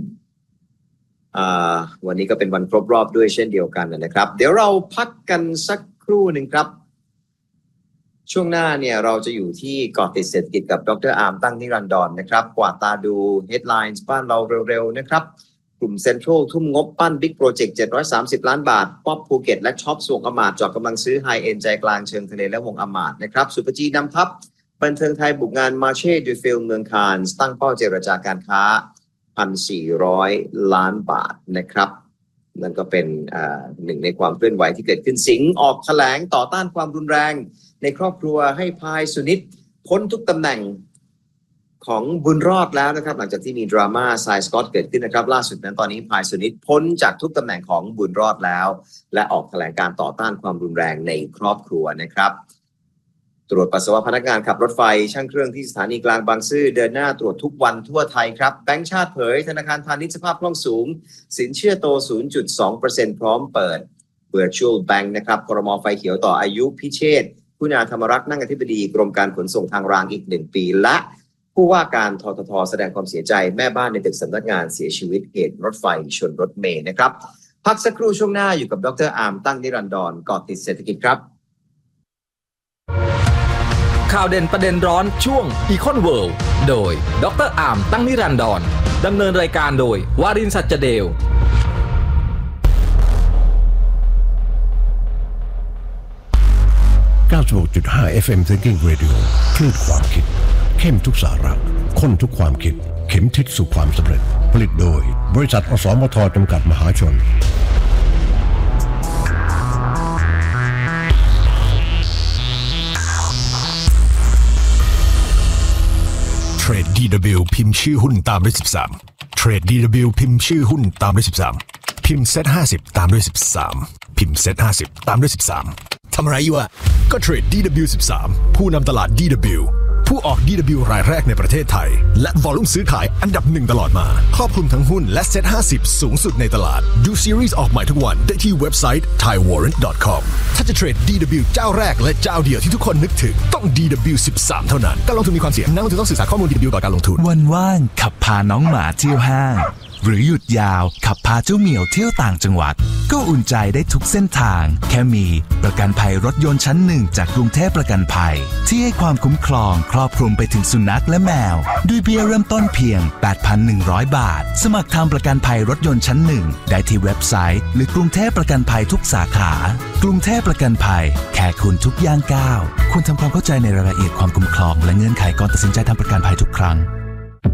วันนี้ก็เป็นวันครบรอบด้วยเช่นเดียวกันนะครับเดี๋ยวเราพักกันสักครู่หนึ่งครับช่วงหน้าเนี่ยเราจะอยู่ที่เกาะติดเศรษฐกิจกับดร.อาร์มตั้งนิรันดรนะครับกวาดตาดู headlines บ้านเราเร็วๆนะครับกลุ่มเซ็นทรัลทุ่มงบปั้นบิ๊กโปรเจกต์เจ็ดร้อยสามสิบล้านบาทป๊อปภูเก็ตและช็อปสวงอมาตย์จอดกำลังซื้อไฮเอ็นใจกลางเชิงทะเลและวงอมาตย์นะครับสุภจีนำทัพบันเทิงไทยบุกงานมาเช่ดูฟิลเมืองคานส์ตั้งเป้าเจรจาการค้า หนึ่งพันสี่ร้อย ล้านบาทนะครับนั่นก็เป็นหนึ่งในความเคลื่อนไหวที่เกิดขึ้นสิงห์ออกแถลงต่อต้านความรุนแรงในครอบครัวให้พายสุนิตพ้นทุกตำแหน่งของบุญรอดแล้วนะครับหลังจากที่มีดราม่าทรายสกอตเกิดขึ้นนะครับล่าสุดนั้นตอนนี้พายสุนิตพ้นจากทุกตำแหน่งของบุญรอดแล้วและออกแถลงการต่อต้านความรุนแรงในครอบครัวนะครับตรวจปัสสาวะพนักงานขับรถไฟช่างเครื่องที่สถานีกลางบางซื่อเดินหน้าตรวจทุกวันทั่วไทยครับแบงก์ชาติเผยธนาคารพาณิชย์สภาพคล่องสูงสินเชื่อโต ศูนย์จุดสองเปอร์เซ็นต์ พร้อมเปิด Virtual Bank นะครับครม.ไฟเขียวต่ออายุพิเชษฐ์คุณาธรรมรักษ์นั่งอธิบดีกรมการขนส่งทางรางอีกหนึ่งปีและผู้ว่าการททท.แสดงความเสียใจแม่บ้านในตึกสำนักงานเสียชีวิตเหตุรถไฟชนรถเมล์นะครับพักสักครู่ช่วงหน้าอยู่กับดร.อาร์มตั้งนิรันดรเกาะติดเศรษฐกิจครับข่าวเด่นประเด็นร้อนช่วง Econ World โดยดร.อาร์มตั้งนิรันดรดำเนินรายการโดยวารินทร์ สัจเดลเก้าสิบหกจุดห้า เอฟ เอ็ม Thinking Radio คลื่นความคิดเข้มทุกสาระข้นทุกความคิดเข็มทิศสู่ความสำเร็จผลิตโดยบริษัทอสมทจำกัดมหาชนเทรด ดี ดับเบิลยู พิมพ์ชื่อหุ้นตามด้วยสิบสามเทรด ดี ดับเบิลยู พิมพ์ชื่อหุ้นตามด้วยสิบสามพิมพ์ เซ็ต ห้าสิบ ตามด้วยสิบสามพิมพ์ เซ็ต ห้าสิบ ตามด้วยสิบสามทำอะไรอยู่อะก็เทรด ดี ดับเบิลยู สิบสามผู้นำตลาด ดี ดับเบิลยู ผู้ออก ดี ดับเบิลยู รายแรกในประเทศไทยและวอลุ่มซื้อขายอันดับหนึ่งตลอดมาครอบคลุมทั้งหุ้นและเซ็ตห้าสิบสูงสุดในตลาดดูซีรีส์ออกใหม่ทุกวันได้ที่เว็บไซต์ ไทย วอร์เรนต์ ดอท คอม ถ้าจะเทรด ดี ดับเบิลยู เจ้าแรกและเจ้าเดียวที่ทุกคนนึกถึงต้อง ดี ดับเบิลยู สิบสามเท่านั้นการลงทุนมีความเสี่ยงนักลงทุนต้องศึกษาข้อมูล ดี ดับเบิลยู ก่อนการลงทุนวันว่างขับพาน้องหมาเที่ยวห้างหรือหยุดยาวขับพาเจ้าเหมียวเที่ยวต่างจังหวัดก็อุ่นใจได้ทุกเส้นทางแค่มีประกันภัยรถยนต์ชั้นหนึ่งจากกรุงเทพประกันภัยที่ให้ความคุ้มครองครอบคลุมไปถึงสุนัขและแมวด้วยเบี้ยเริ่มต้นเพียง แปดพันหนึ่งร้อย บาทสมัครทำประกันภัยรถยนต์ชั้นหนึ่งได้ที่เว็บไซต์หรือกรุงเทพประกันภัยทุกสาขากรุงเทพประกันภัยแค่คุณทุกย่างก้าวควรทำความเข้าใจในรายละเอียดความคุ้มครองและเงื่อนไขก่อนตัดสินใจทำประกันภัยทุกครั้ง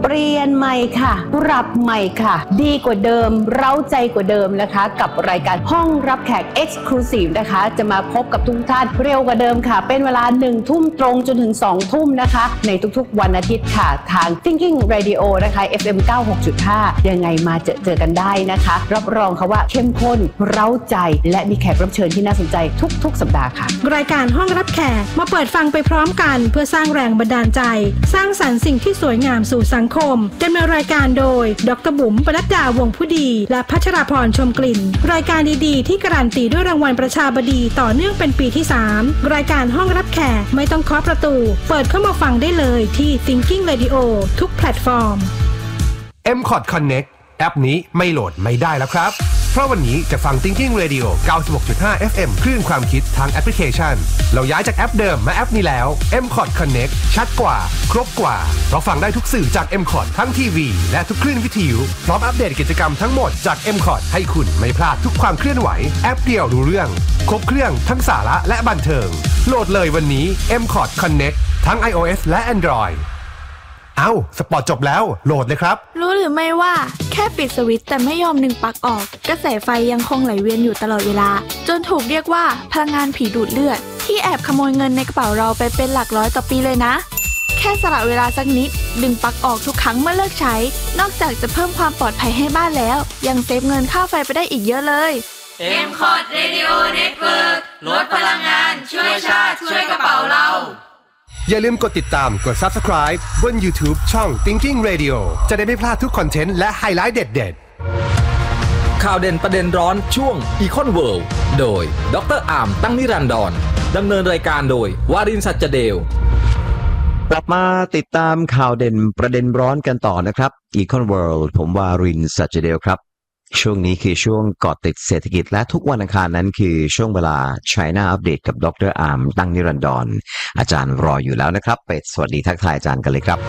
เปลี่ยนใหม่ค่ะปรับใหม่ค่ะดีกว่าเดิมเร้าใจกว่าเดิมนะคะกับรายการห้องรับแขก Exclusive นะคะจะมาพบกับทุกท่านเร็วกว่าเดิมค่ะเป็นเวลาหนึ่งทุ่มตรงจนถึงสองทุ่มนะคะในทุกๆวันอาทิตย์ค่ะทาง Thinking Radio นะคะ เอฟ เอ็ม เก้าสิบหกจุดห้า ยังไงมาเจอเจอกันได้นะคะรับรองค่ะว่าเข้มข้นเร้าใจและมีแขกรับเชิญที่น่าสนใจทุกๆสัปดาห์ค่ะรายการห้องรับแขกมาเปิดฟังไปพร้อมกันเพื่อสร้างแรงบันดาลใจสร้างสรรค์สิ่งที่สวยงามสู่สังคมดำเนินรายการโดยดร.บุ๋มปนัดดาวงผู้ดีและพัชราพรชมกลิ่นรายการดีๆที่การันตีด้วยรางวัลประชาบดีต่อเนื่องเป็นปีที่สามรายการห้องรับแขกไม่ต้องเคาะประตูเปิดเข้ามาฟังได้เลยที่ Thinking Radio ทุกแพลตฟอร์มเอ็ม คอท Connect แอปนี้ไม่โหลดไม่ได้แล้วครับเพราะวันนี้จะฟัง Thinking Radio เก้าสิบหกจุดห้า เอฟ เอ็ม คลื่นความคิดทางแอปพลิเคชันเราย้ายจากแอปเดิมมาแอปนี้แล้ว เอ็ม คอท Connect ชัดกว่าครบกว่าเพราะฟังได้ทุกสื่อจาก เอ็ม คอท ทั้งทีวีและทุกคลื่นวิทยุพร้อมอัปเดตกิจกรรมทั้งหมดจาก เอ็ม คอท ให้คุณไม่พลาดทุกความเคลื่อนไหวแอปเดียวรู้เรื่องครบเครื่องทั้งสาระและบันเทิงโหลดเลยวันนี้ เอ็ม คอท Connect ทั้ง iOS และ Androidเอ้าสปอร์ตจบแล้วโหลดเลยครับรู้หรือไม่ว่าแค่ปิดสวิตช์แต่ไม่ยอมดึงปลั๊กออกกระแสไฟยังคงไหลเวียนอยู่ตลอดเวลาจนถูกเรียกว่าพลังงานผีดูดเลือดที่แอบขโมยเงินในกระเป๋าเราไปเป็นหลักร้อยต่อปีเลยนะแค่สละเวลาสักนิดดึงปลั๊กออกทุกครั้งเมื่อเลิกใช้นอกจากจะเพิ่มความปลอดภัยให้บ้านแล้วยังเซฟเงินค่าไฟไปได้อีกเยอะเลยเอ็ม คอท Radio Network ลดพลังงานช่วยชาติช่วยกระเป๋าเราอย่าลืมกดติดตามกด Subscribe บน YouTube ช่อง Thinking Radio จะได้ไม่พลาดทุกคอนเทนต์และไฮไลท์เด็ดๆข่าวเด่นประเด็นร้อนช่วง Econ World โดยดร.อามตั้งนิรันดรดำเนินรายการโดยวารินทร์ สัจเดลกลับมาติดตามข่าวเด่นประเด็นร้อนกันต่อนะครับ Econ World ผมวารินทร์ สัจเดลครับช่วงนี้คือช่วงเกาะติดเศรษฐกิจและทุกวันอังคารนั้นคือช่วงเวลา China Update กับดร.อามตั้งนิรันดรอาจารย์รออยู่แล้วนะครับไปสวัสดีทักทายอาจารย์กันเลยครับ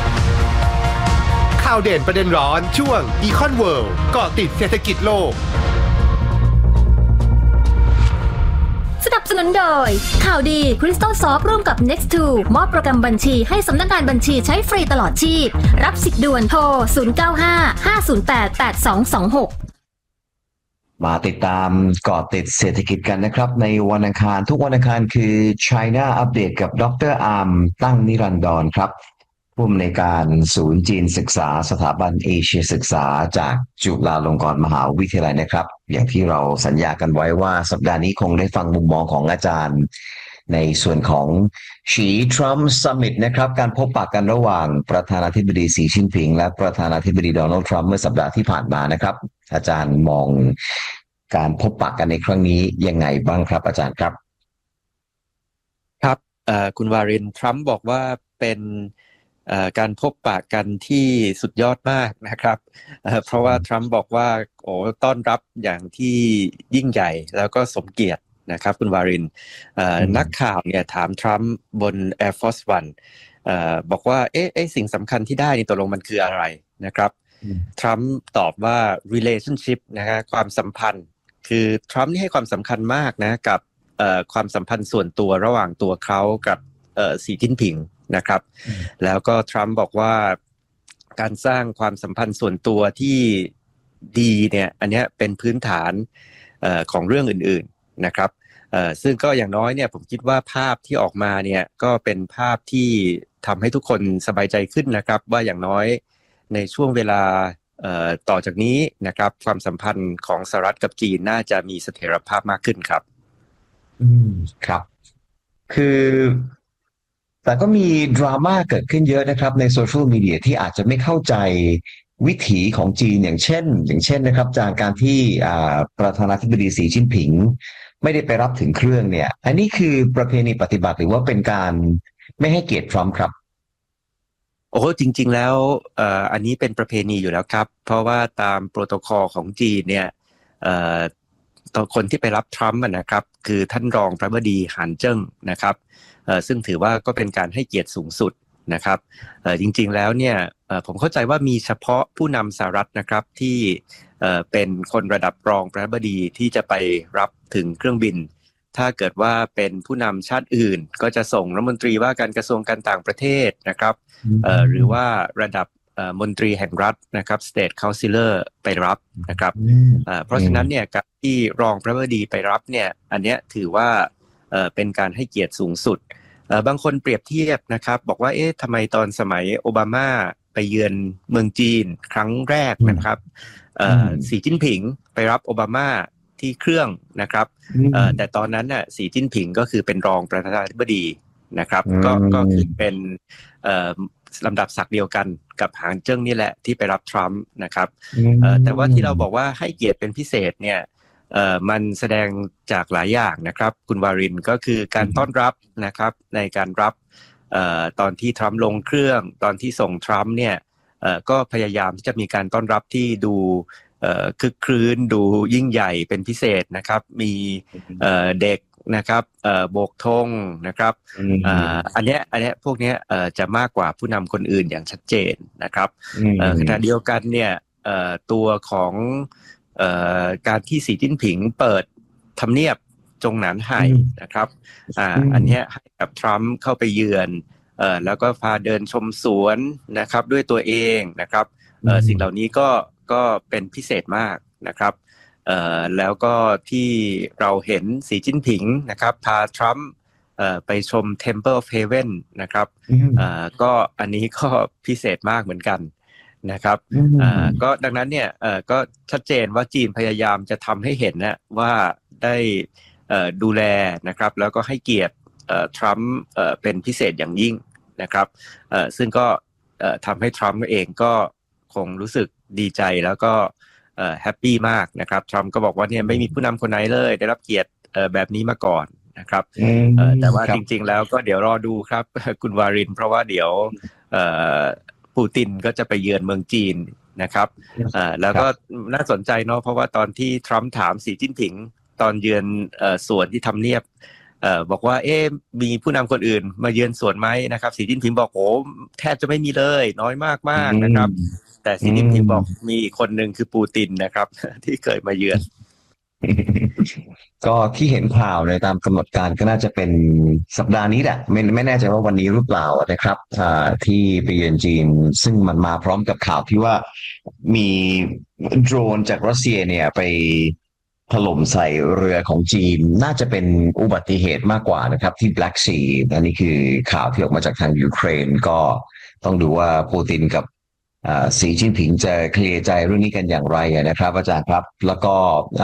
ข่าวเด่นประเด็นร้อนช่วง Econ World เกาะติดเศรษฐกิจโลกสนับสนุนโดยข่าวดี Crystal Soft ร่วมกับ เน็กซ์ ทู มอบโปรแกรมบัญชีให้สำนักงานบัญชีใช้ฟรีตลอดชีพรับสิทธิ์ด่วนโทรศูนย์ เก้า ห้า ห้า ศูนย์ แปด แปด สอง สอง หกมาติดตามเกาะติดเศรษฐกิจกันนะครับในวันอังคารทุกวันอังคารคือ China Update กับดร.อามตั้งนิรันดรครับผู้อำนวยการศูนย์จีนศึกษาสถาบันเอเชียศึกษาจากจุฬาลงกรณ์มหาวิทยาลัยนะครับอย่างที่เราสัญญากันไว้ว่าสัปดาห์นี้คงได้ฟังมุมมองของอาจารย์ในส่วนของฉีทรัมป์ซัมมิตนะครับการพบปะกันระหว่างประธานาธิบดีสีจิ้นผิงและประธานาธิบดีโดนัลด์ทรัมป์เมื่อสัปดาห์ที่ผ่านมานะครับอาจารย์มองการพบปะกันในครั้งนี้ยังไงบ้างครับอาจารย์ครับครับคุณวารินทรัมป์บอกว่าเป็นการพบปะกันที่สุดยอดมากนะครับเพราะว่าทรัมป์บอกว่าโอ้ต้อนรับอย่างที่ยิ่งใหญ่แล้วก็สมเกียรตินะครับคุณวารินนักข่าวเนี่ยถามทรัมป์บน Air Force One บอกว่าเอ๊ะไอ้สิ่งสำคัญที่ได้นี่ตกลงมันคืออะไรนะครับทรัมป์ตอบว่า relationship นะฮะความสัมพันธ์คือทรัมป์นี่ให้ความสำคัญมากนะกับความสัมพันธ์ส่วนตัวระหว่างตัวเขากับสีจิ้นผิงนะครับแล้วก็ทรัมป์บอกว่าการสร้างความสัมพันธ์ส่วนตัวที่ดีเนี่ยอันนี้เป็นพื้นฐานของเรื่องอื่นๆนะครับซึ่งก็อย่างน้อยเนี่ยผมคิดว่าภาพที่ออกมาเนี่ยก็เป็นภาพที่ทำให้ทุกคนสบายใจขึ้นนะครับว่าอย่างน้อยในช่วงเวลาต่อจากนี้นะครับความสัมพันธ์ของสหรัฐกับจีนน่าจะมีเสถียรภาพมากขึ้นครับอืมครับคือแต่ก็มีดราม่าเกิดขึ้นเยอะนะครับในโซเชียลมีเดียที่อาจจะไม่เข้าใจวิถีของจีนอย่างเช่นอย่างเช่นนะครับจากการที่ประธานาธิบดีสีจิ้นผิงไม่ได้ไปรับถึงเครื่องเนี่ยอันนี้คือประเพณีปฏิบัติหรือว่าเป็นการไม่ให้เกียรติทรัมป์ครับโอ้จริงๆแล้วอันนี้เป็นประเพณีอยู่แล้วครับเพราะว่าตามโปรโตคอลของจีนเนี่ยต่อคนที่ไปรับทรัมป์นะครับคือท่านรองประธานาธิบดีหานเจิ้งนะครับซึ่งถือว่าก็เป็นการให้เกียรติสูงสุดนะครับจริงๆแล้วเนี่ยผมเข้าใจว่ามีเฉพาะผู้นำสหรัฐนะครับที่เป็นคนระดับรองประธานาธิบดีที่จะไปรับถึงเครื่องบินถ้าเกิดว่าเป็นผู้นำชาติอื่นก็จะส่งรัฐมนตรีว่าการกระทรวงการต่างประเทศนะครับหรือว่าระดับมนตรีแห่งรัฐนะครับ State Councilor ไปรับนะครับเพราะฉะนั้นเนี่ยการที่รองประธานาธิบดีไปรับเนี่ยอันเนี้ยถือว่าเป็นการให้เกียรติสูงสุดบางคนเปรียบเทียบนะครับบอกว่าเอ๊ะทำไมตอนสมัยโอบามาไปเยือนเมืองจีนครั้งแรกนะครับสีจิ้นผิงไปรับโอบามาที่เครื่องนะครับแต่ตอนนั้นน่ะสีจิ้นผิงก็คือเป็นรองประธานาธิบดีนะครับก็ก็คือเป็นลำดับศักดิ์เดียวกันกับหางเจิ้งนี่แหละที่ไปรับทรัมป์นะครับแต่ว่าที่เราบอกว่าให้เกียรติเป็นพิเศษเนี่ยมันแสดงจากหลายอย่างนะครับคุณวารินก็คือการต้อนรับนะครับในการรับตอนที่ทรัมป์ลงเครื่องตอนที่ส่งทรัมป์เนี่ยก็พยายามที่จะมีการต้อนรับที่ดูคึกครื้นดูยิ่งใหญ่เป็นพิเศษนะครับมีเด็กนะครับโบกธงนะครับอันเนี้ยอันเนี้ยพวกเนี้ยจะมากกว่าผู้นำคนอื่นอย่างชัดเจนนะครับขณะเดียวกันเนี่ยตัวของการที่สีจิ้นผิงเปิดทำเนียบจงหนานไห่นะครับอันเนี้ยให้กับทรัมป์เข้าไปเยือนแล้วก็พาเดินชมสวนนะครับด้วยตัวเองนะครับสิ่งเหล่านี้ก็ก็เป็นพิเศษมากนะครับแล้วก็ที่เราเห็นสีจิ้นผิงนะครับพาทรัมป์ไปชม Temple of Heaven นะครับก็อันนี้ก็พิเศษมากเหมือนกันนะครับก็ดังนั้นเนี่ยก็ชัดเจนว่าจีนพยายามจะทำให้เห็นนะว่าได้ดูแลนะครับแล้วก็ให้เกียรติทรัมป์เป็นพิเศษอย่างยิ่งนะครับซึ่งก็ทำให้ทรัมป์เองก็คงรู้สึกดีใจแล้วก็แฮปปี้มากนะครับทรัมป์ก็บอกว่าเนี่ยไม่มีผู้นำคนไหนเลยได้รับเกียรติแบบนี้มาก่อนนะครับแต่ว่าจริงๆแล้วก็เดี๋ยวรอดูครับคุณวารินเพราะว่าเดี๋ยวปูตินก็จะไปเยือนเมืองจีนนะครับแล้วก็น่าสนใจเนาะเพราะว่าตอนที่ทรัมป์ถามสีจิ้นผิงตอนเยือนสวนที่ทำเนียบบอกว่าเอ๊ะมีผู้นำคนอื่นมาเยือนสวนไหมนะครับสีจิ้นผิงบอกโอ้แทบจะไม่มีเลยน้อยมากๆนะครับแต่สีจิ้นผิงบอกมีคนหนึ่งคือปูตินนะครับที่เคยมาเยือนก็ที่เห็นข่าวในตามกำหนดการก็น่าจะเป็นสัปดาห์นี้แหละไม่ไม่แน่ใจว่าวันนี้หรือเปล่านะครับที่ไปเยือนจีนซึ่งมันมาพร้อมกับข่าวที่ว่ามีโดรนจากรัสเซียเนี่ยไปถล่มใส่เรือของจีนน่าจะเป็นอุบัติเหตุมากกว่านะครับที่ Black Sea อันนี้คือข่าวที่ออกมาจากทางยูเครนก็ต้องดูว่าปูตินกับสีจิ้นผิงจะเคลียร์ใจเรื่องนี้กันอย่างไรนะครับอาจารย์ครับแล้วก็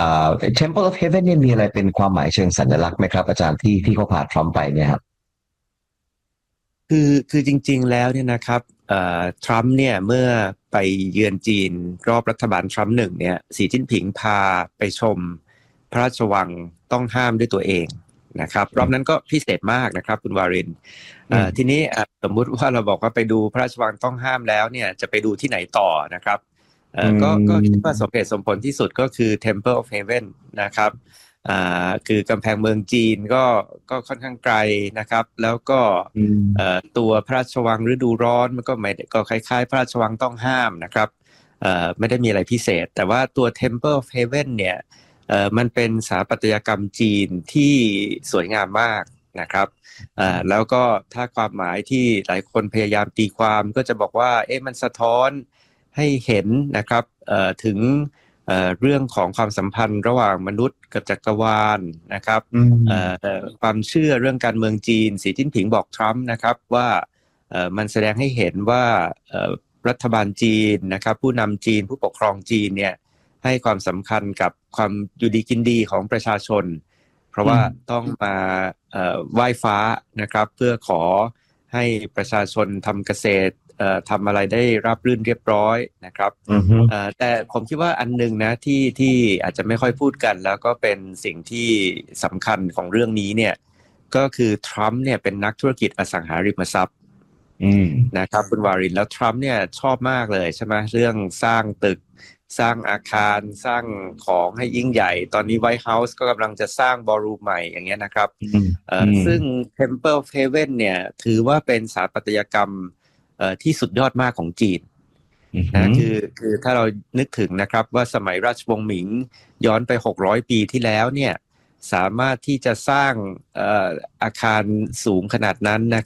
Temple of Heaven เนี่ยมีอะไรเป็นความหมายเชิงสัญลักษณ์ไหมครับอาจารย์ที่ที่เขาพาทรัมป์ไปเนี่ยครับคือคือจริงๆแล้วเนี่ยนะครับทรัมป์เนี่ยเมื่อไปเยือนจีนรอบรัฐบาลทรัมป์หนึ่งเนี่ยสีจิ้นผิงพาไปชมพระราชวังต้องห้ามด้วยตัวเองนะครับรอบนั้นก็พิเศษมากนะครับคุณวารินทีนี้สมมุติว่าเราบอกว่าไปดูพระราชวังต้องห้ามแล้วเนี่ยจะไปดูที่ไหนต่อนะครับก็ก็คิดว่าสมเหตุสมผลที่สุดก็คือ Temple of Heaven นะครับคือกำแพงเมืองจีนก็ก็ค่อนข้างไกลนะครับแล้วก็ตัวพระราชวังฤดูร้อนมันก็ไม่ก็คล้ายๆพระราชวังต้องห้ามนะครับไม่ได้มีอะไรพิเศษแต่ว่าตัว Temple of Heaven เนี่ยมันเป็นสถาปัตยกรรมจีนที่สวยงามมากนะครับแล้วก็ถ้าความหมายที่หลายคนพยายามตีความก็จะบอกว่าเอ๊ะมันสะท้อนให้เห็นนะครับถึงเรื่องของความสัมพันธ์ระหว่างมนุษย์กับจักรวาลนะครับความเชื่อเรื่องการเมืองจีนสีจิ้นผิงบอกทรัมป์นะครับว่ามันแสดงให้เห็นว่ารัฐบาลจีนนะครับผู้นำจีนผู้ปกครองจีนเนี่ยให้ความสำคัญกับความอยู่ดีกินดีของประชาชนเพราะว่าต้องมาไหว้ฟ้านะครับเพื่อขอให้ประชาชนทำเกษตรทำอะไรได้ราบรื่นเรียบร้อยนะครับแต่ผมคิดว่าอันนึงนะที่ที่อาจจะไม่ค่อยพูดกันแล้วก็เป็นสิ่งที่สำคัญของเรื่องนี้เนี่ยก็คือทรัมป์เนี่ยเป็นนักธุรกิจอสังหาริมทรัพย์นะครับคุณวารินแล้วทรัมป์เนี่ยชอบมากเลยใช่ไหมเรื่องสร้างตึกสร้างอาคารสร้างของให้ยิ่งใหญ่ตอนนี้ไวท์เฮาส์ก็กำลังจะสร้างบอลรูมใหม่อย่างเงี้ยนะครับซึ่ง Temple of Heaven เนี่ยถือว่าเป็นสถาปัตยกรรมที่สุดยอดมากของจีนนะคือคือถ้าเรานึกถึงนะครับว่าสมัยราชวงศ์หมิงย้อนไปหกร้อยปีที่แล้วเนี่ยสามารถที่จะสร้างอาคารสูงขนาดนั้นนะครับ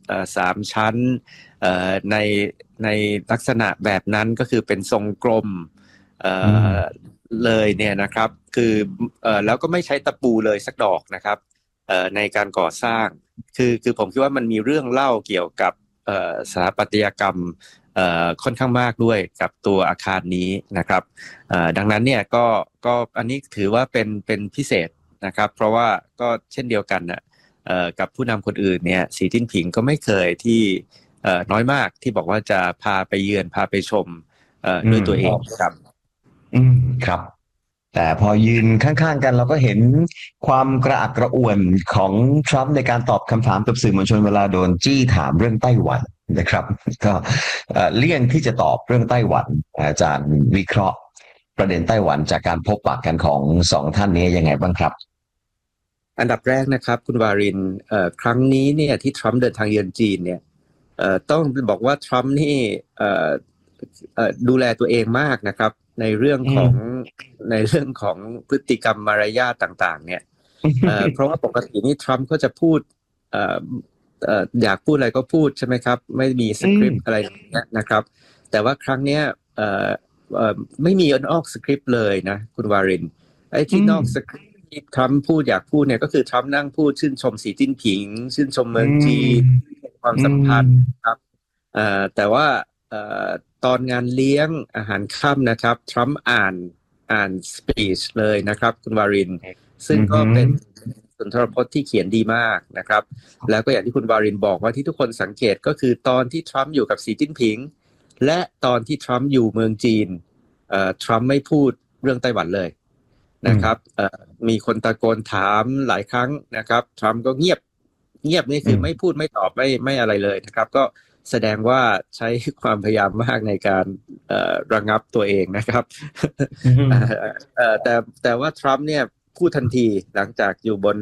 เอ่อสามชั้นเอ่อในในลักษณะแบบนั้นก็คือเป็นทรงกลมเอ่อเลยเนี่ยนะครับคือเอ่อแล้วก็ไม่ใช้ตะปูเลยสักดอกนะครับเอ่อในการก่อสร้างคือคือผมคิดว่ามันมีเรื่องเล่าเกี่ยวกับเอ่อสถาปัตยกรรมเอ่อค่อนข้างมากด้วยกับตัวอาคารนี้นะครับเอ่อดังนั้นเนี่ยก็ก็อันนี้ถือว่าเป็นเป็นพิเศษนะครับเพราะว่าก็เช่นเดียวกันนะเอ่อกับผู้นำคนอื่นเนี่ยสีจิ้นผิงก็ไม่เคยที่เอ่อน้อยมากที่บอกว่าจะพาไปเยือนพาไปชมเอ่อด้วยตัวเองครับอืมครับแต่พอยืนข้างๆกันเราก็เห็นความกระอักกระอ่วนของทรัมป์ในการตอบคำถามกับสื่อมวลชนเวลาโดนจี้ถามเรื่องไต้หวันนะครับก็เลี่ยงที่จะตอบเรื่องไต้หวันอาจารย์วิเคราะห์ประเด็นไต้หวันจากการพบปะกันของสองท่านนี้ยังไงบ้างครับอันดับแรกนะครับคุณวารินเอ่อครั้งนี้เนี่ยที่ทรัมป์เดินทางเยือนจีนเนี่ยเอ่อต้องบอกว่าทรัมป์นี่เอ่อเอ่อดูแลตัวเองมากนะครับในเรื่องของในเรื่องของพฤติกรรมมารยาทต่างๆเนี่ยเอ่อเพราะว่าปกตินี่ทรัมป์ก็จะพูดเอ่อเอ่ออยากพูดอะไรก็พูดใช่ไหมครับไม่มีสคริปต์อะไรอย่างเงี้ยนะครับแต่ว่าครั้งเนี้ยเอ่อเอ่อไม่มีนอกสคริปต์เลยนะคุณวารินไอ้ที่นอกสคริปต์ที่ทรัมป์พูดอยากพูดเนี่ยก็คือทรัมป์นั่งพูดชื่นชมสีจิ้นผิงชื่นชมเมืองจีนความสัมพันธ์ครับเอ่อแต่ว่าเอ่อตอนงานเลี้ยงอาหารค่ำนะครับทรัมป์อ่านอ่านสปีชเลยนะครับคุณวารินซึ่งก็เป็นสุนทรพจน์ที่เขียนดีมากนะครับแล้วก็อย่างที่คุณวารินบอกว่าที่ทุกคนสังเกตก็คือตอนที่ทรัมป์อยู่กับสีจิ้นผิงและตอนที่ทรัมป์อยู่เมืองจีนเอ่อทรัมป์ไม่พูดเรื่องไต้หวันเลยนะครับเอ่อมีคนตะโกนถามหลายครั้งนะครับทรัมป์ก็เงียบเงียบนี่คือไม่พูดไม่ตอบไม่ไม่อะไรเลยนะครับก็แสดงว่าใช้ความพยายามมากในการเอ่อระงับตัวเองนะครับ เอ่อแต่แต่ว่าทรัมป์เนี่ยพูดทันทีหลังจากอยู่บน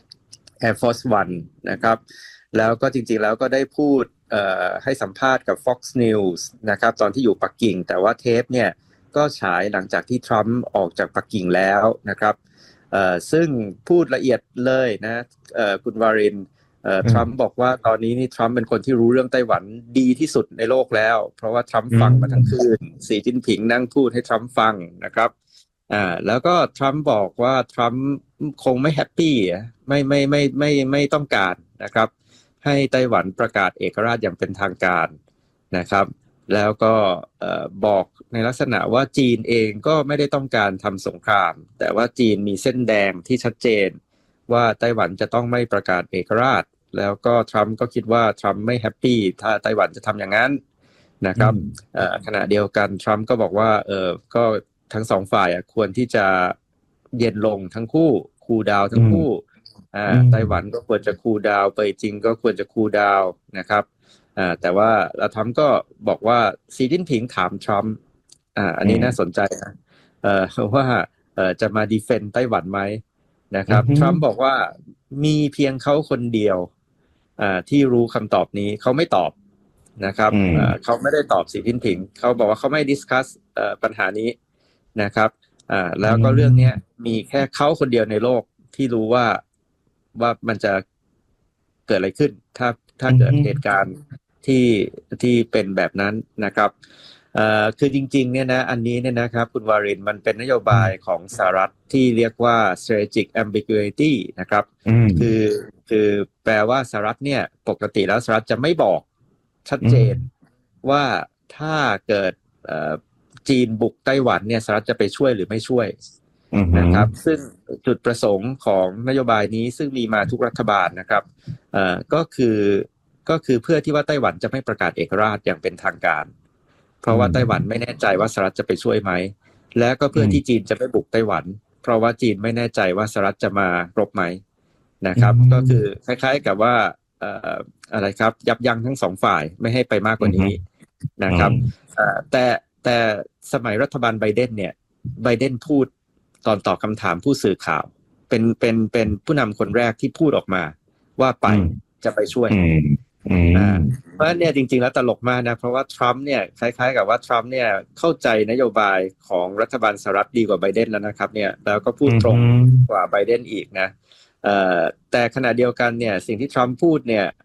Air Force One นะครับแล้วก็จริงๆแล้วก็ได้พูดเอ่อให้สัมภาษณ์กับ Fox News นะครับตอนที่อยู่ปักกิ่งแต่ว่าเทปเนี่ยก็ฉายหลังจากที่ทรัมป์ออกจากปักกิ่งแล้วนะครับเอ่อซึ่งพูดละเอียดเลยนะเอ่อคุณวารินเอ่อทรัมป์บอกว่าตอนนี้นี่ทรัมป์เป็นคนที่รู้เรื่องไต้หวันดีที่สุดในโลกแล้วเพราะว่าทรัมป์ฟังมาทั้งคืนสีจิ้นผิงนั่งพูดให้ทรัมป์ฟังนะครับอ่าแล้วก็ทรัมป์บอกว่าทรัมป์คงไม่แฮปปี้ไม่ไม่ไม่ไม่ไม่ต้องการนะครับให้ไต้หวันประกาศเอกราชอย่างเป็นทางการนะครับแล้วก็เอ่อบอกในลักษณะว่าจีนเองก็ไม่ได้ต้องการทำสงครามแต่ว่าจีนมีเส้นแดงที่ชัดเจนว่าไต้หวันจะต้องไม่ประกาศเอกราชแล้วก็ทรัมป์ก็คิดว่าทรัมป์ไม่แฮปปี้ถ้าไต้หวันจะทำอย่างนั้นนะครับขณะเดียวกันทรัมป์ก็บอกว่าเออก็ทั้งสองฝ่ายควรที่จะเย็นลงทั้งคู่คูลดาวน์ทั้งคู่อ่าไต้หวันก็ควรจะคูลดาวน์ไปจริงก็ควรจะคูลดาวน์นะครับอ่าแต่ว่าแล้วทรัมป์ก็บอกว่าสีจิ้นผิงถามทรัมป์อ่าอันนี้น่าสนใจนะเอ่อว่าเอ่อจะมาดีเฟนด์ไต้หวันไหมนะครับทรัมป์บอกว่ามีเพียงเขาคนเดียวอ่าที่รู้คำตอบนี้เขาไม่ตอบนะครับอ่าเขาไม่ได้ตอบสีจิ้นผิงเขาบอกว่าเขาไม่ดิสคัสเอ่อปัญหานี้นะครับอ่าแล้วก็เรื่องนี้มีแค่เขาคนเดียวในโลกที่รู้ว่าว่ามันจะเกิดอะไรขึ้นถ้าถ้าเกิดเหตุการณ์ที่ที่เป็นแบบนั้นนะครับเอ่อคือจริงๆเนี่ยนะอันนี้เนี่ยนะครับคุณวารินมันเป็นนโยบายของสหรัฐที่เรียกว่า strategic ambiguity นะครับคือคือแปลว่าสหรัฐเนี่ยปกติแล้วสหรัฐจะไม่บอกชัดเจนว่าถ้าเกิดเอ่อจีนบุกไต้หวันเนี่ยสหรัฐจะไปช่วยหรือไม่ช่วยนะครับซึ่งจุดประสงค์ของนโยบายนี้ซึ่งมีมาทุกรัฐบาลนะครับเอ่อก็คือก็คือเพื่อที่ว่าไต้หวันจะไม่ประกาศเอกราชอย่างเป็นทางการเพราะว่าไต้หวันไม่แน่ใจว่าสหรัฐจะไปช่วยไหมและก็เพื่อที่จีนจะไม่บุกไต้หวันเพราะว่าจีนไม่แน่ใจว่าสหรัฐจะมารบไหมนะครับก็คือคล้ายๆกับว่าเอ่ออะไรครับยับยั้งทั้งสองฝ่ายไม่ให้ไปมากกว่านี้นะครับเอ่อแต่แต่สมัยรัฐบาลไบเดนเนี่ยไบเดนพูดตอนตอบคำถามผู้สื่อข่าวเป็นเป็นเป็นผู้นำคนแรกที่พูดออกมาว่าไปจะไปช่วยอ่าเพราะฉะนั้นเนี่ยจริงๆแล้วตลกมากนะเพราะว่าทรัมป์เนี่ยคล้ายๆกับว่าทรัมป์เนี่ยเข้าใจนโยบายของรัฐบาลสหรัฐดีกว่าไบเดนแล้วนะครับเนี่ยแล้วก็พูดตรงกว่าไบเดนอีกนะเอ่อแต่ขณะเดียวกันเนี่ยสิ่งที่ทรัมป์พูดเนี่ย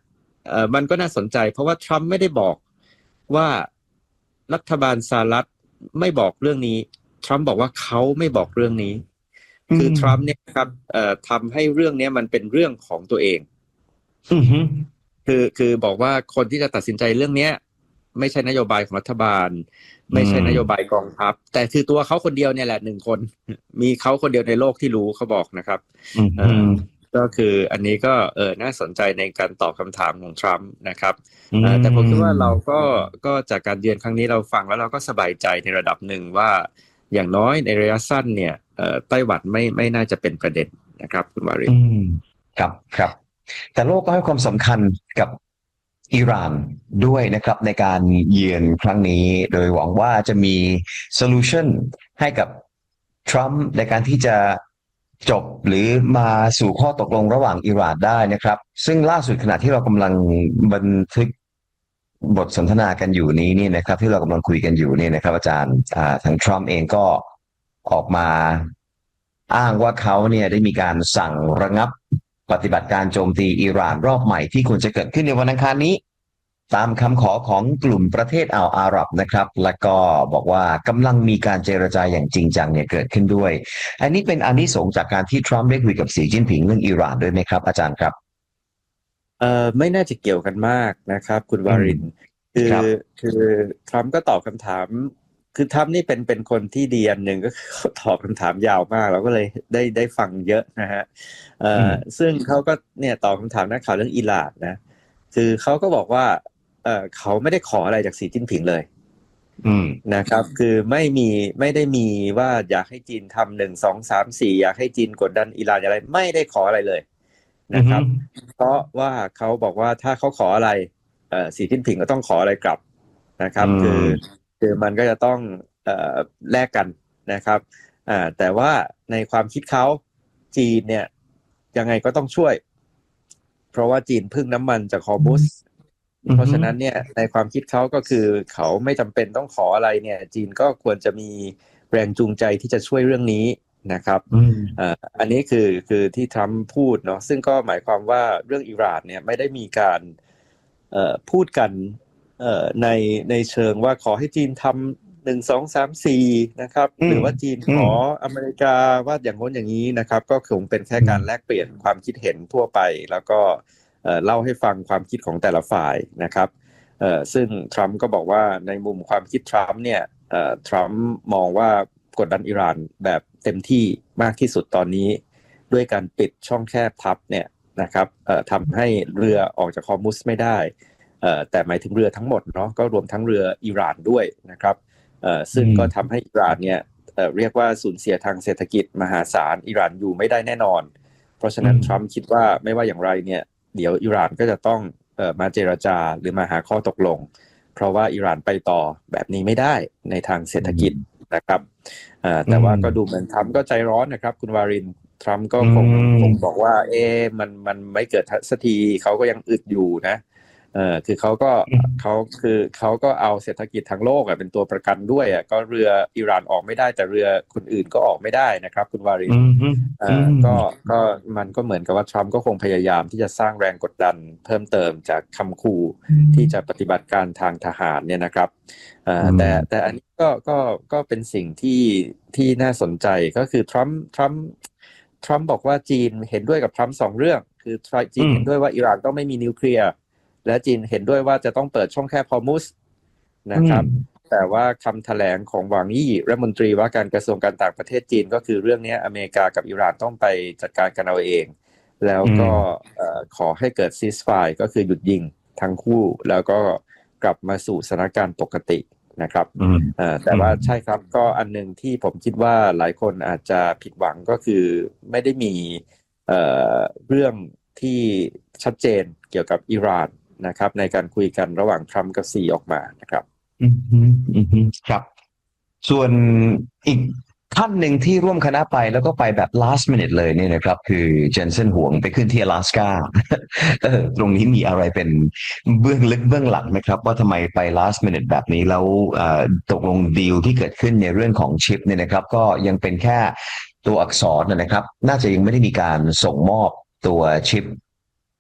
เอ่อมันก็น่าสนใจเพราะว่าทรัมป์ไม่ได้บอกว่ารัฐบาลสหรัฐไม่บอกเรื่องนี้ทรัมป์บอกว่าเขาไม่บอกเรื่องนี้คือทรัมป์เนี่ยครับเอ่อทำให้เรื่องนี้มันเป็นเรื่องของตัวเองคือคือบอกว่าคนที่จะตัดสินใจเรื่องนี้ไม่ใช่นโยบายของรัฐบาลไม่ใช่นโยบายกองทัพแต่คือตัวเขาคนเดียวเนี่ยแหละหนึ่งคนมีเขาคนเดียวในโลกที่รู้เขาบอกนะครับก็คืออันนี้ก็เออน่าสนใจในการตอบคำถามของทรัมป์นะครับแต่ผมคิดว่าเราก็ก็จากการเยือนครั้งนี้เราฟังแล้วเราก็สบายใจในระดับหนึ่งว่าอย่างน้อยในระยะสั้นเนี่ยไต้หวันไม่ไม่น่าจะเป็นประเด็นนะครับคุณวารินครับครับแต่โลกก็ให้ความสำคัญกับอิหร่านด้วยนะครับในการเยือนครั้งนี้โดยหวังว่าจะมีโซลูชันให้กับทรัมป์ในการที่จะจบหรือมาสู่ข้อตกลงระหว่างอิหร่านได้นะครับซึ่งล่าสุดขณะที่เรากำลังบันทึกบทสนทนากันอยู่นี้นี่นะครับที่เรากำลังคุยกันอยู่นี่นะครับอาจารย์ทางทรัมป์เองก็ออกมาอ้างว่าเขาเนี่ยได้มีการสั่งระงับปฏิบัติการโจมตีอิหร่านรอบใหม่ที่ควรจะเกิดขึ้นในวันอังคารนี้ตามคำขอของกลุ่มประเทศอ่าวอาหรับนะครับและก็บอกว่ากำลังมีการเจรจาอย่างจริงจังเนี่ยเกิดขึ้นด้วยอันนี้เป็นอานิสงส์จากการที่ทรัมป์ได้คุยกับสีจิ้นผิงเรื่องอิหร่านด้วยไหมครับอาจารย์ครับเอ่อไม่น่าจะเกี่ยวกันมากนะครับคุณวารินคือคือทรัมป์ก็ตอบคำถามคือทรัมป์นี่เป็นเป็นคนที่ดีอันหนึ่งก็คือตอบคำถามยาวมากเราก็เลยได้ได้ฟังเยอะนะฮะเอ่อซึ่งเขาก็เนี่ยตอบคำถามนักข่าวเรื่องอิหร่านนะคือเขาก็บอกว่าเอ่อเขาไม่ได้ขออะไรจากสีจิ้นผิงเลยนะครับคือไม่มีไม่ได้มีว่าอยากให้จีนทำหนึ่งสองสามสี่อยากให้จีนกดดันอิหร่านอะไรไม่ได้ขออะไรเลยนะครับเพราะว่าเขาบอกว่าถ้าเขาขออะไรเอ่อสีจิ้นผิงก็ต้องขออะไรกลับนะครับคือคือมันก็จะต้องเอ่อแลกกันนะครับอ่าแต่ว่าในความคิดเขาจีนเนี่ยยังไงก็ต้องช่วยเพราะว่าจีนพึ่งน้ำมันจากฮอร์มุสเพราะฉะนั้นเนี่ยในความคิดเขาก็คือเขาไม่จำเป็นต้องขออะไรเนี่ยจีนก็ควรจะมีแรงจูงใจที่จะช่วยเรื่องนี้นะครับอ่าอันนี้คือคือที่ทรัมป์พูดเนาะซึ่งก็หมายความว่าเรื่องอิหร่านเนี่ยไม่ได้มีการเอ่อพูดกันเอ่อในในเชิงว่าขอให้จีนทำหนึ่งสองสามสี่นะครับหรือว่าจีนขออเมริกาว่าอย่างโน้นอย่างนี้นะครับก็คงเป็นแค่การแลกเปลี่ยนความคิดเห็นทั่วไปแล้วก็เอ่อเล่าให้ฟังความคิดของแต่ละฝ่ายนะครับเอ่อซึ่งทรัมป์ก็บอกว่าในมุมความคิดทรัมป์เนี่ยเอ่อทรัมป์มองว่ากดดันอิหร่านแบบเต็มที่มากที่สุดตอนนี้ด้วยการปิดช่องแคบทับเนี่ยนะครับเอ่อทำให้เรือออกจากฮอร์มุสไม่ได้เอ่อแต่หมายถึงเรือทั้งหมดเนาะก็รวมทั้งเรืออิหร่านด้วยนะครับเอ่อซึ่งก็ทำให้อิหร่านเนี่ยเอ่อเรียกว่าสูญเสียทางเศรษฐกิจมหาศาลอิหร่านอยู่ไม่ได้แน่นอนเพราะฉะนั้นทรัมป์คิดว่าไม่ว่าอย่างไรเนี่ยเดี๋ยวอิหร่านก็จะต้องเอ่อมาเจรจาหรือมาหาข้อตกลงเพราะว่าอิหร่านไปต่อแบบนี้ไม่ได้ในทางเศรษฐกิจนะครับเอ่อแต่ว่าก็ดูเหมือนทรัมป์ก็ใจร้อนนะครับคุณวารินทรัมป์ก็คงคงบอกว่าเอ๊ะมันมันไม่เกิดสักทีเขาก็ยังอึดอยู่นะเอ่อคือเขาก็เขาคือเขาก็เอาเศรษฐกิจทั้งโลกอ่ะเป็นตัวประกันด้วยอ่ะก็เรืออิหร่านออกไม่ได้แต่เรือคนอื่นก็ออกไม่ได้นะครับคุณวารินเอ่อก็ก็มันก็เหมือนกับว่าทรัมป์ก็คงพยายามที่จะสร้างแรงกดดันเพิ่มเติมจากคำขู่ที่จะปฏิบัติการทางทหารเนี่ยนะครับเอ่อแต่แต่อันนี้ก็ก็ก็เป็นสิ่งที่ที่น่าสนใจก็คือทรัมป์ทรัมป์ทรัมป์บอกว่าจีนเห็นด้วยกับทรัมป์สองเรื่องคือจีนเห็นด้วยว่าอิหร่านต้องไม่มีนิวเคลียร์และจีนเห็นด้วยว่าจะต้องเปิดช่องแคบฮอร์มุสนะครับแต่ว่าคำแถลงของหวังยี่รัฐมนตรีว่าการกระทรวงการต่างประเทศจีนก็คือเรื่องนี้อเมริกากับอิหร่านต้องไปจัดการกันเอาเองแล้วก็ขอให้เกิดซีสไฟร์ก็คือหยุดยิงทั้งคู่แล้วก็กลับมาสู่สถานการณ์ปกตินะครับแต่ว่าใช่ครับก็อันนึงที่ผมคิดว่าหลายคนอาจจะผิดหวังก็คือไม่ได้มีเอ่อเรื่องที่ชัดเจนเกี่ยวกับอิหร่านนะครับในการคุยกันระหว่างทรัมป์กับซีออกมานะครับอืมอืมครับส่วนอีกท่านหนึ่งที่ร่วมคณะไปแล้วก็ไปแบบ last minute เลยเนี่ยนะครับคือเจนเซนหวงไปขึ้นที่阿拉斯加เออตรงนี้มีอะไรเป็นเบื้องลึกเบื้องหลังไหมครับว่าทำไมไป last minute แบบนี้แล้วตกลงดีลที่เกิดขึ้นในเรื่องของชิปเนี่ยนะครับก็ยังเป็นแค่ตัวอักษรนะครับน่าจะยังไม่ได้มีการส่งมอบตัวชิป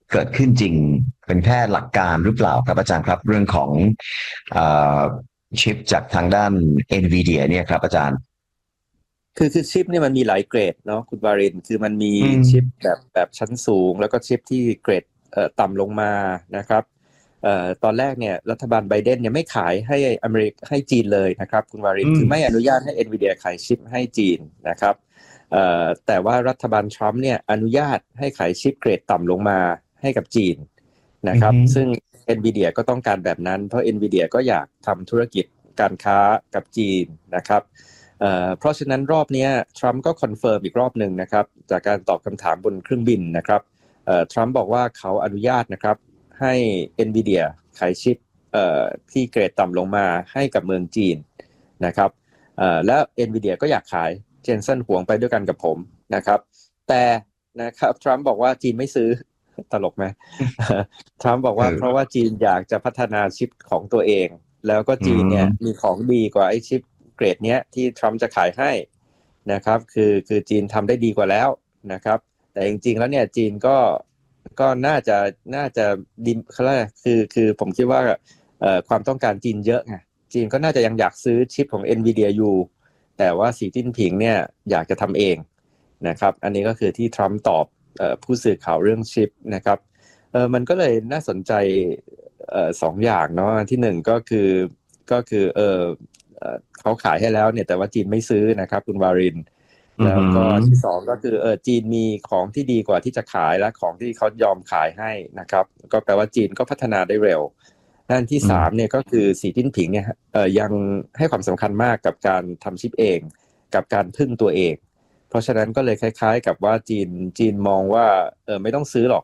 เกิดขึ้นจริงเป็นแค่หลักการหรือเปล่าครับอาจารย์ครับเรื่องของเอ่อชิปจากทางด้าน NVIDIA เนี่ยครับอาจารย์คือคือชิปเนี่ยมันมีหลายเกรดเนาะคุณวารินคือมันมีชิปแบบแบบชั้นสูงแล้วก็ชิปที่เกรดเอ่อต่ำลงมานะครับเอ่อตอนแรกเนี่ยรัฐบาลไบเดนเนี่ยไม่ขายให้อเมริกให้จีนเลยนะครับคุณวารินคือไม่อนุญาตให้ NVIDIA ขายชิปให้จีนนะครับเอ่อแต่ว่ารัฐบาลทรัมป์เนี่ยอนุญาตให้ขายชิปเกรดต่ำลงมาให้กับจีนนะครับซึ่ง NVIDIA ก็ต้องการแบบนั้นเพราะ NVIDIA ก็อยากทำธุรกิจการค้ากับจีนนะครับเอ่อเพราะฉะนั้นรอบนี้ทรัมป์ก็คอนเฟิร์มอีกรอบหนึ่งนะครับจากการตอบคำถามบนเครื่องบินนะครับเอ่อทรัมป์บอกว่าเขาอนุญาตนะครับให้ NVIDIA ขายชิปเอ่อที่เกรดต่ำลงมาให้กับเมืองจีนนะครับเอ่อแล้ว NVIDIA ก็อยากขายเจนสันหวงไปด้วยกันกับผมนะครับแต่นะครับทรัมป์บอกว่าจีนไม่ซื้อตลกไหม ทรัมป์บอกว่าเพราะว่าจีนอยากจะพัฒนาชิปของตัวเองแล้วก็จีนเนี่ยมีของดีกว่าไอ้ชิปเกรดเนี้ยที่ทรัมป์จะขายให้นะครับคือคือจีนทำได้ดีกว่าแล้วนะครับแต่จริงๆแล้วเนี่ยจีนก็ก็น่าจะน่าจะดิมเขาเรียกคือคือผมคิดว่าเอ่อความต้องการจีนเยอะไงจีนก็น่าจะยังอยากซื้อชิปของ NVIDIA อยู่แต่ว่าสีจิ้นผิงเนี่ยอยากจะทำเองนะครับอันนี้ก็คือที่ทรัมป์ตอบเอ่อผู้สื่อข่าวเรื่องชิปนะครับเออมันก็เลยน่าสนใจเอ่อสองอย่างเนาะที่หนึ่งก็คือก็คือเออเขาขายให้แล้วเนี่ยแต่ว่าจีนไม่ซื้อนะครับคุณวารินแล้วก็ที่สองก็คือเออจีนมีของที่ดีกว่าที่จะขายและของที่เขายอมขายให้นะครับก็แปลว่าจีนก็พัฒนาได้เร็วด้านที่สามเนี่ยก็คือสีจิ้นผิงเนี่ยเออยังให้ความสำคัญมากกับการทำชิปเองกับการพึ่งตัวเองเพราะฉะนั้นก็เลยคล้ายๆกับว่าจีนจีนมองว่าเออไม่ต้องซื้อหรอก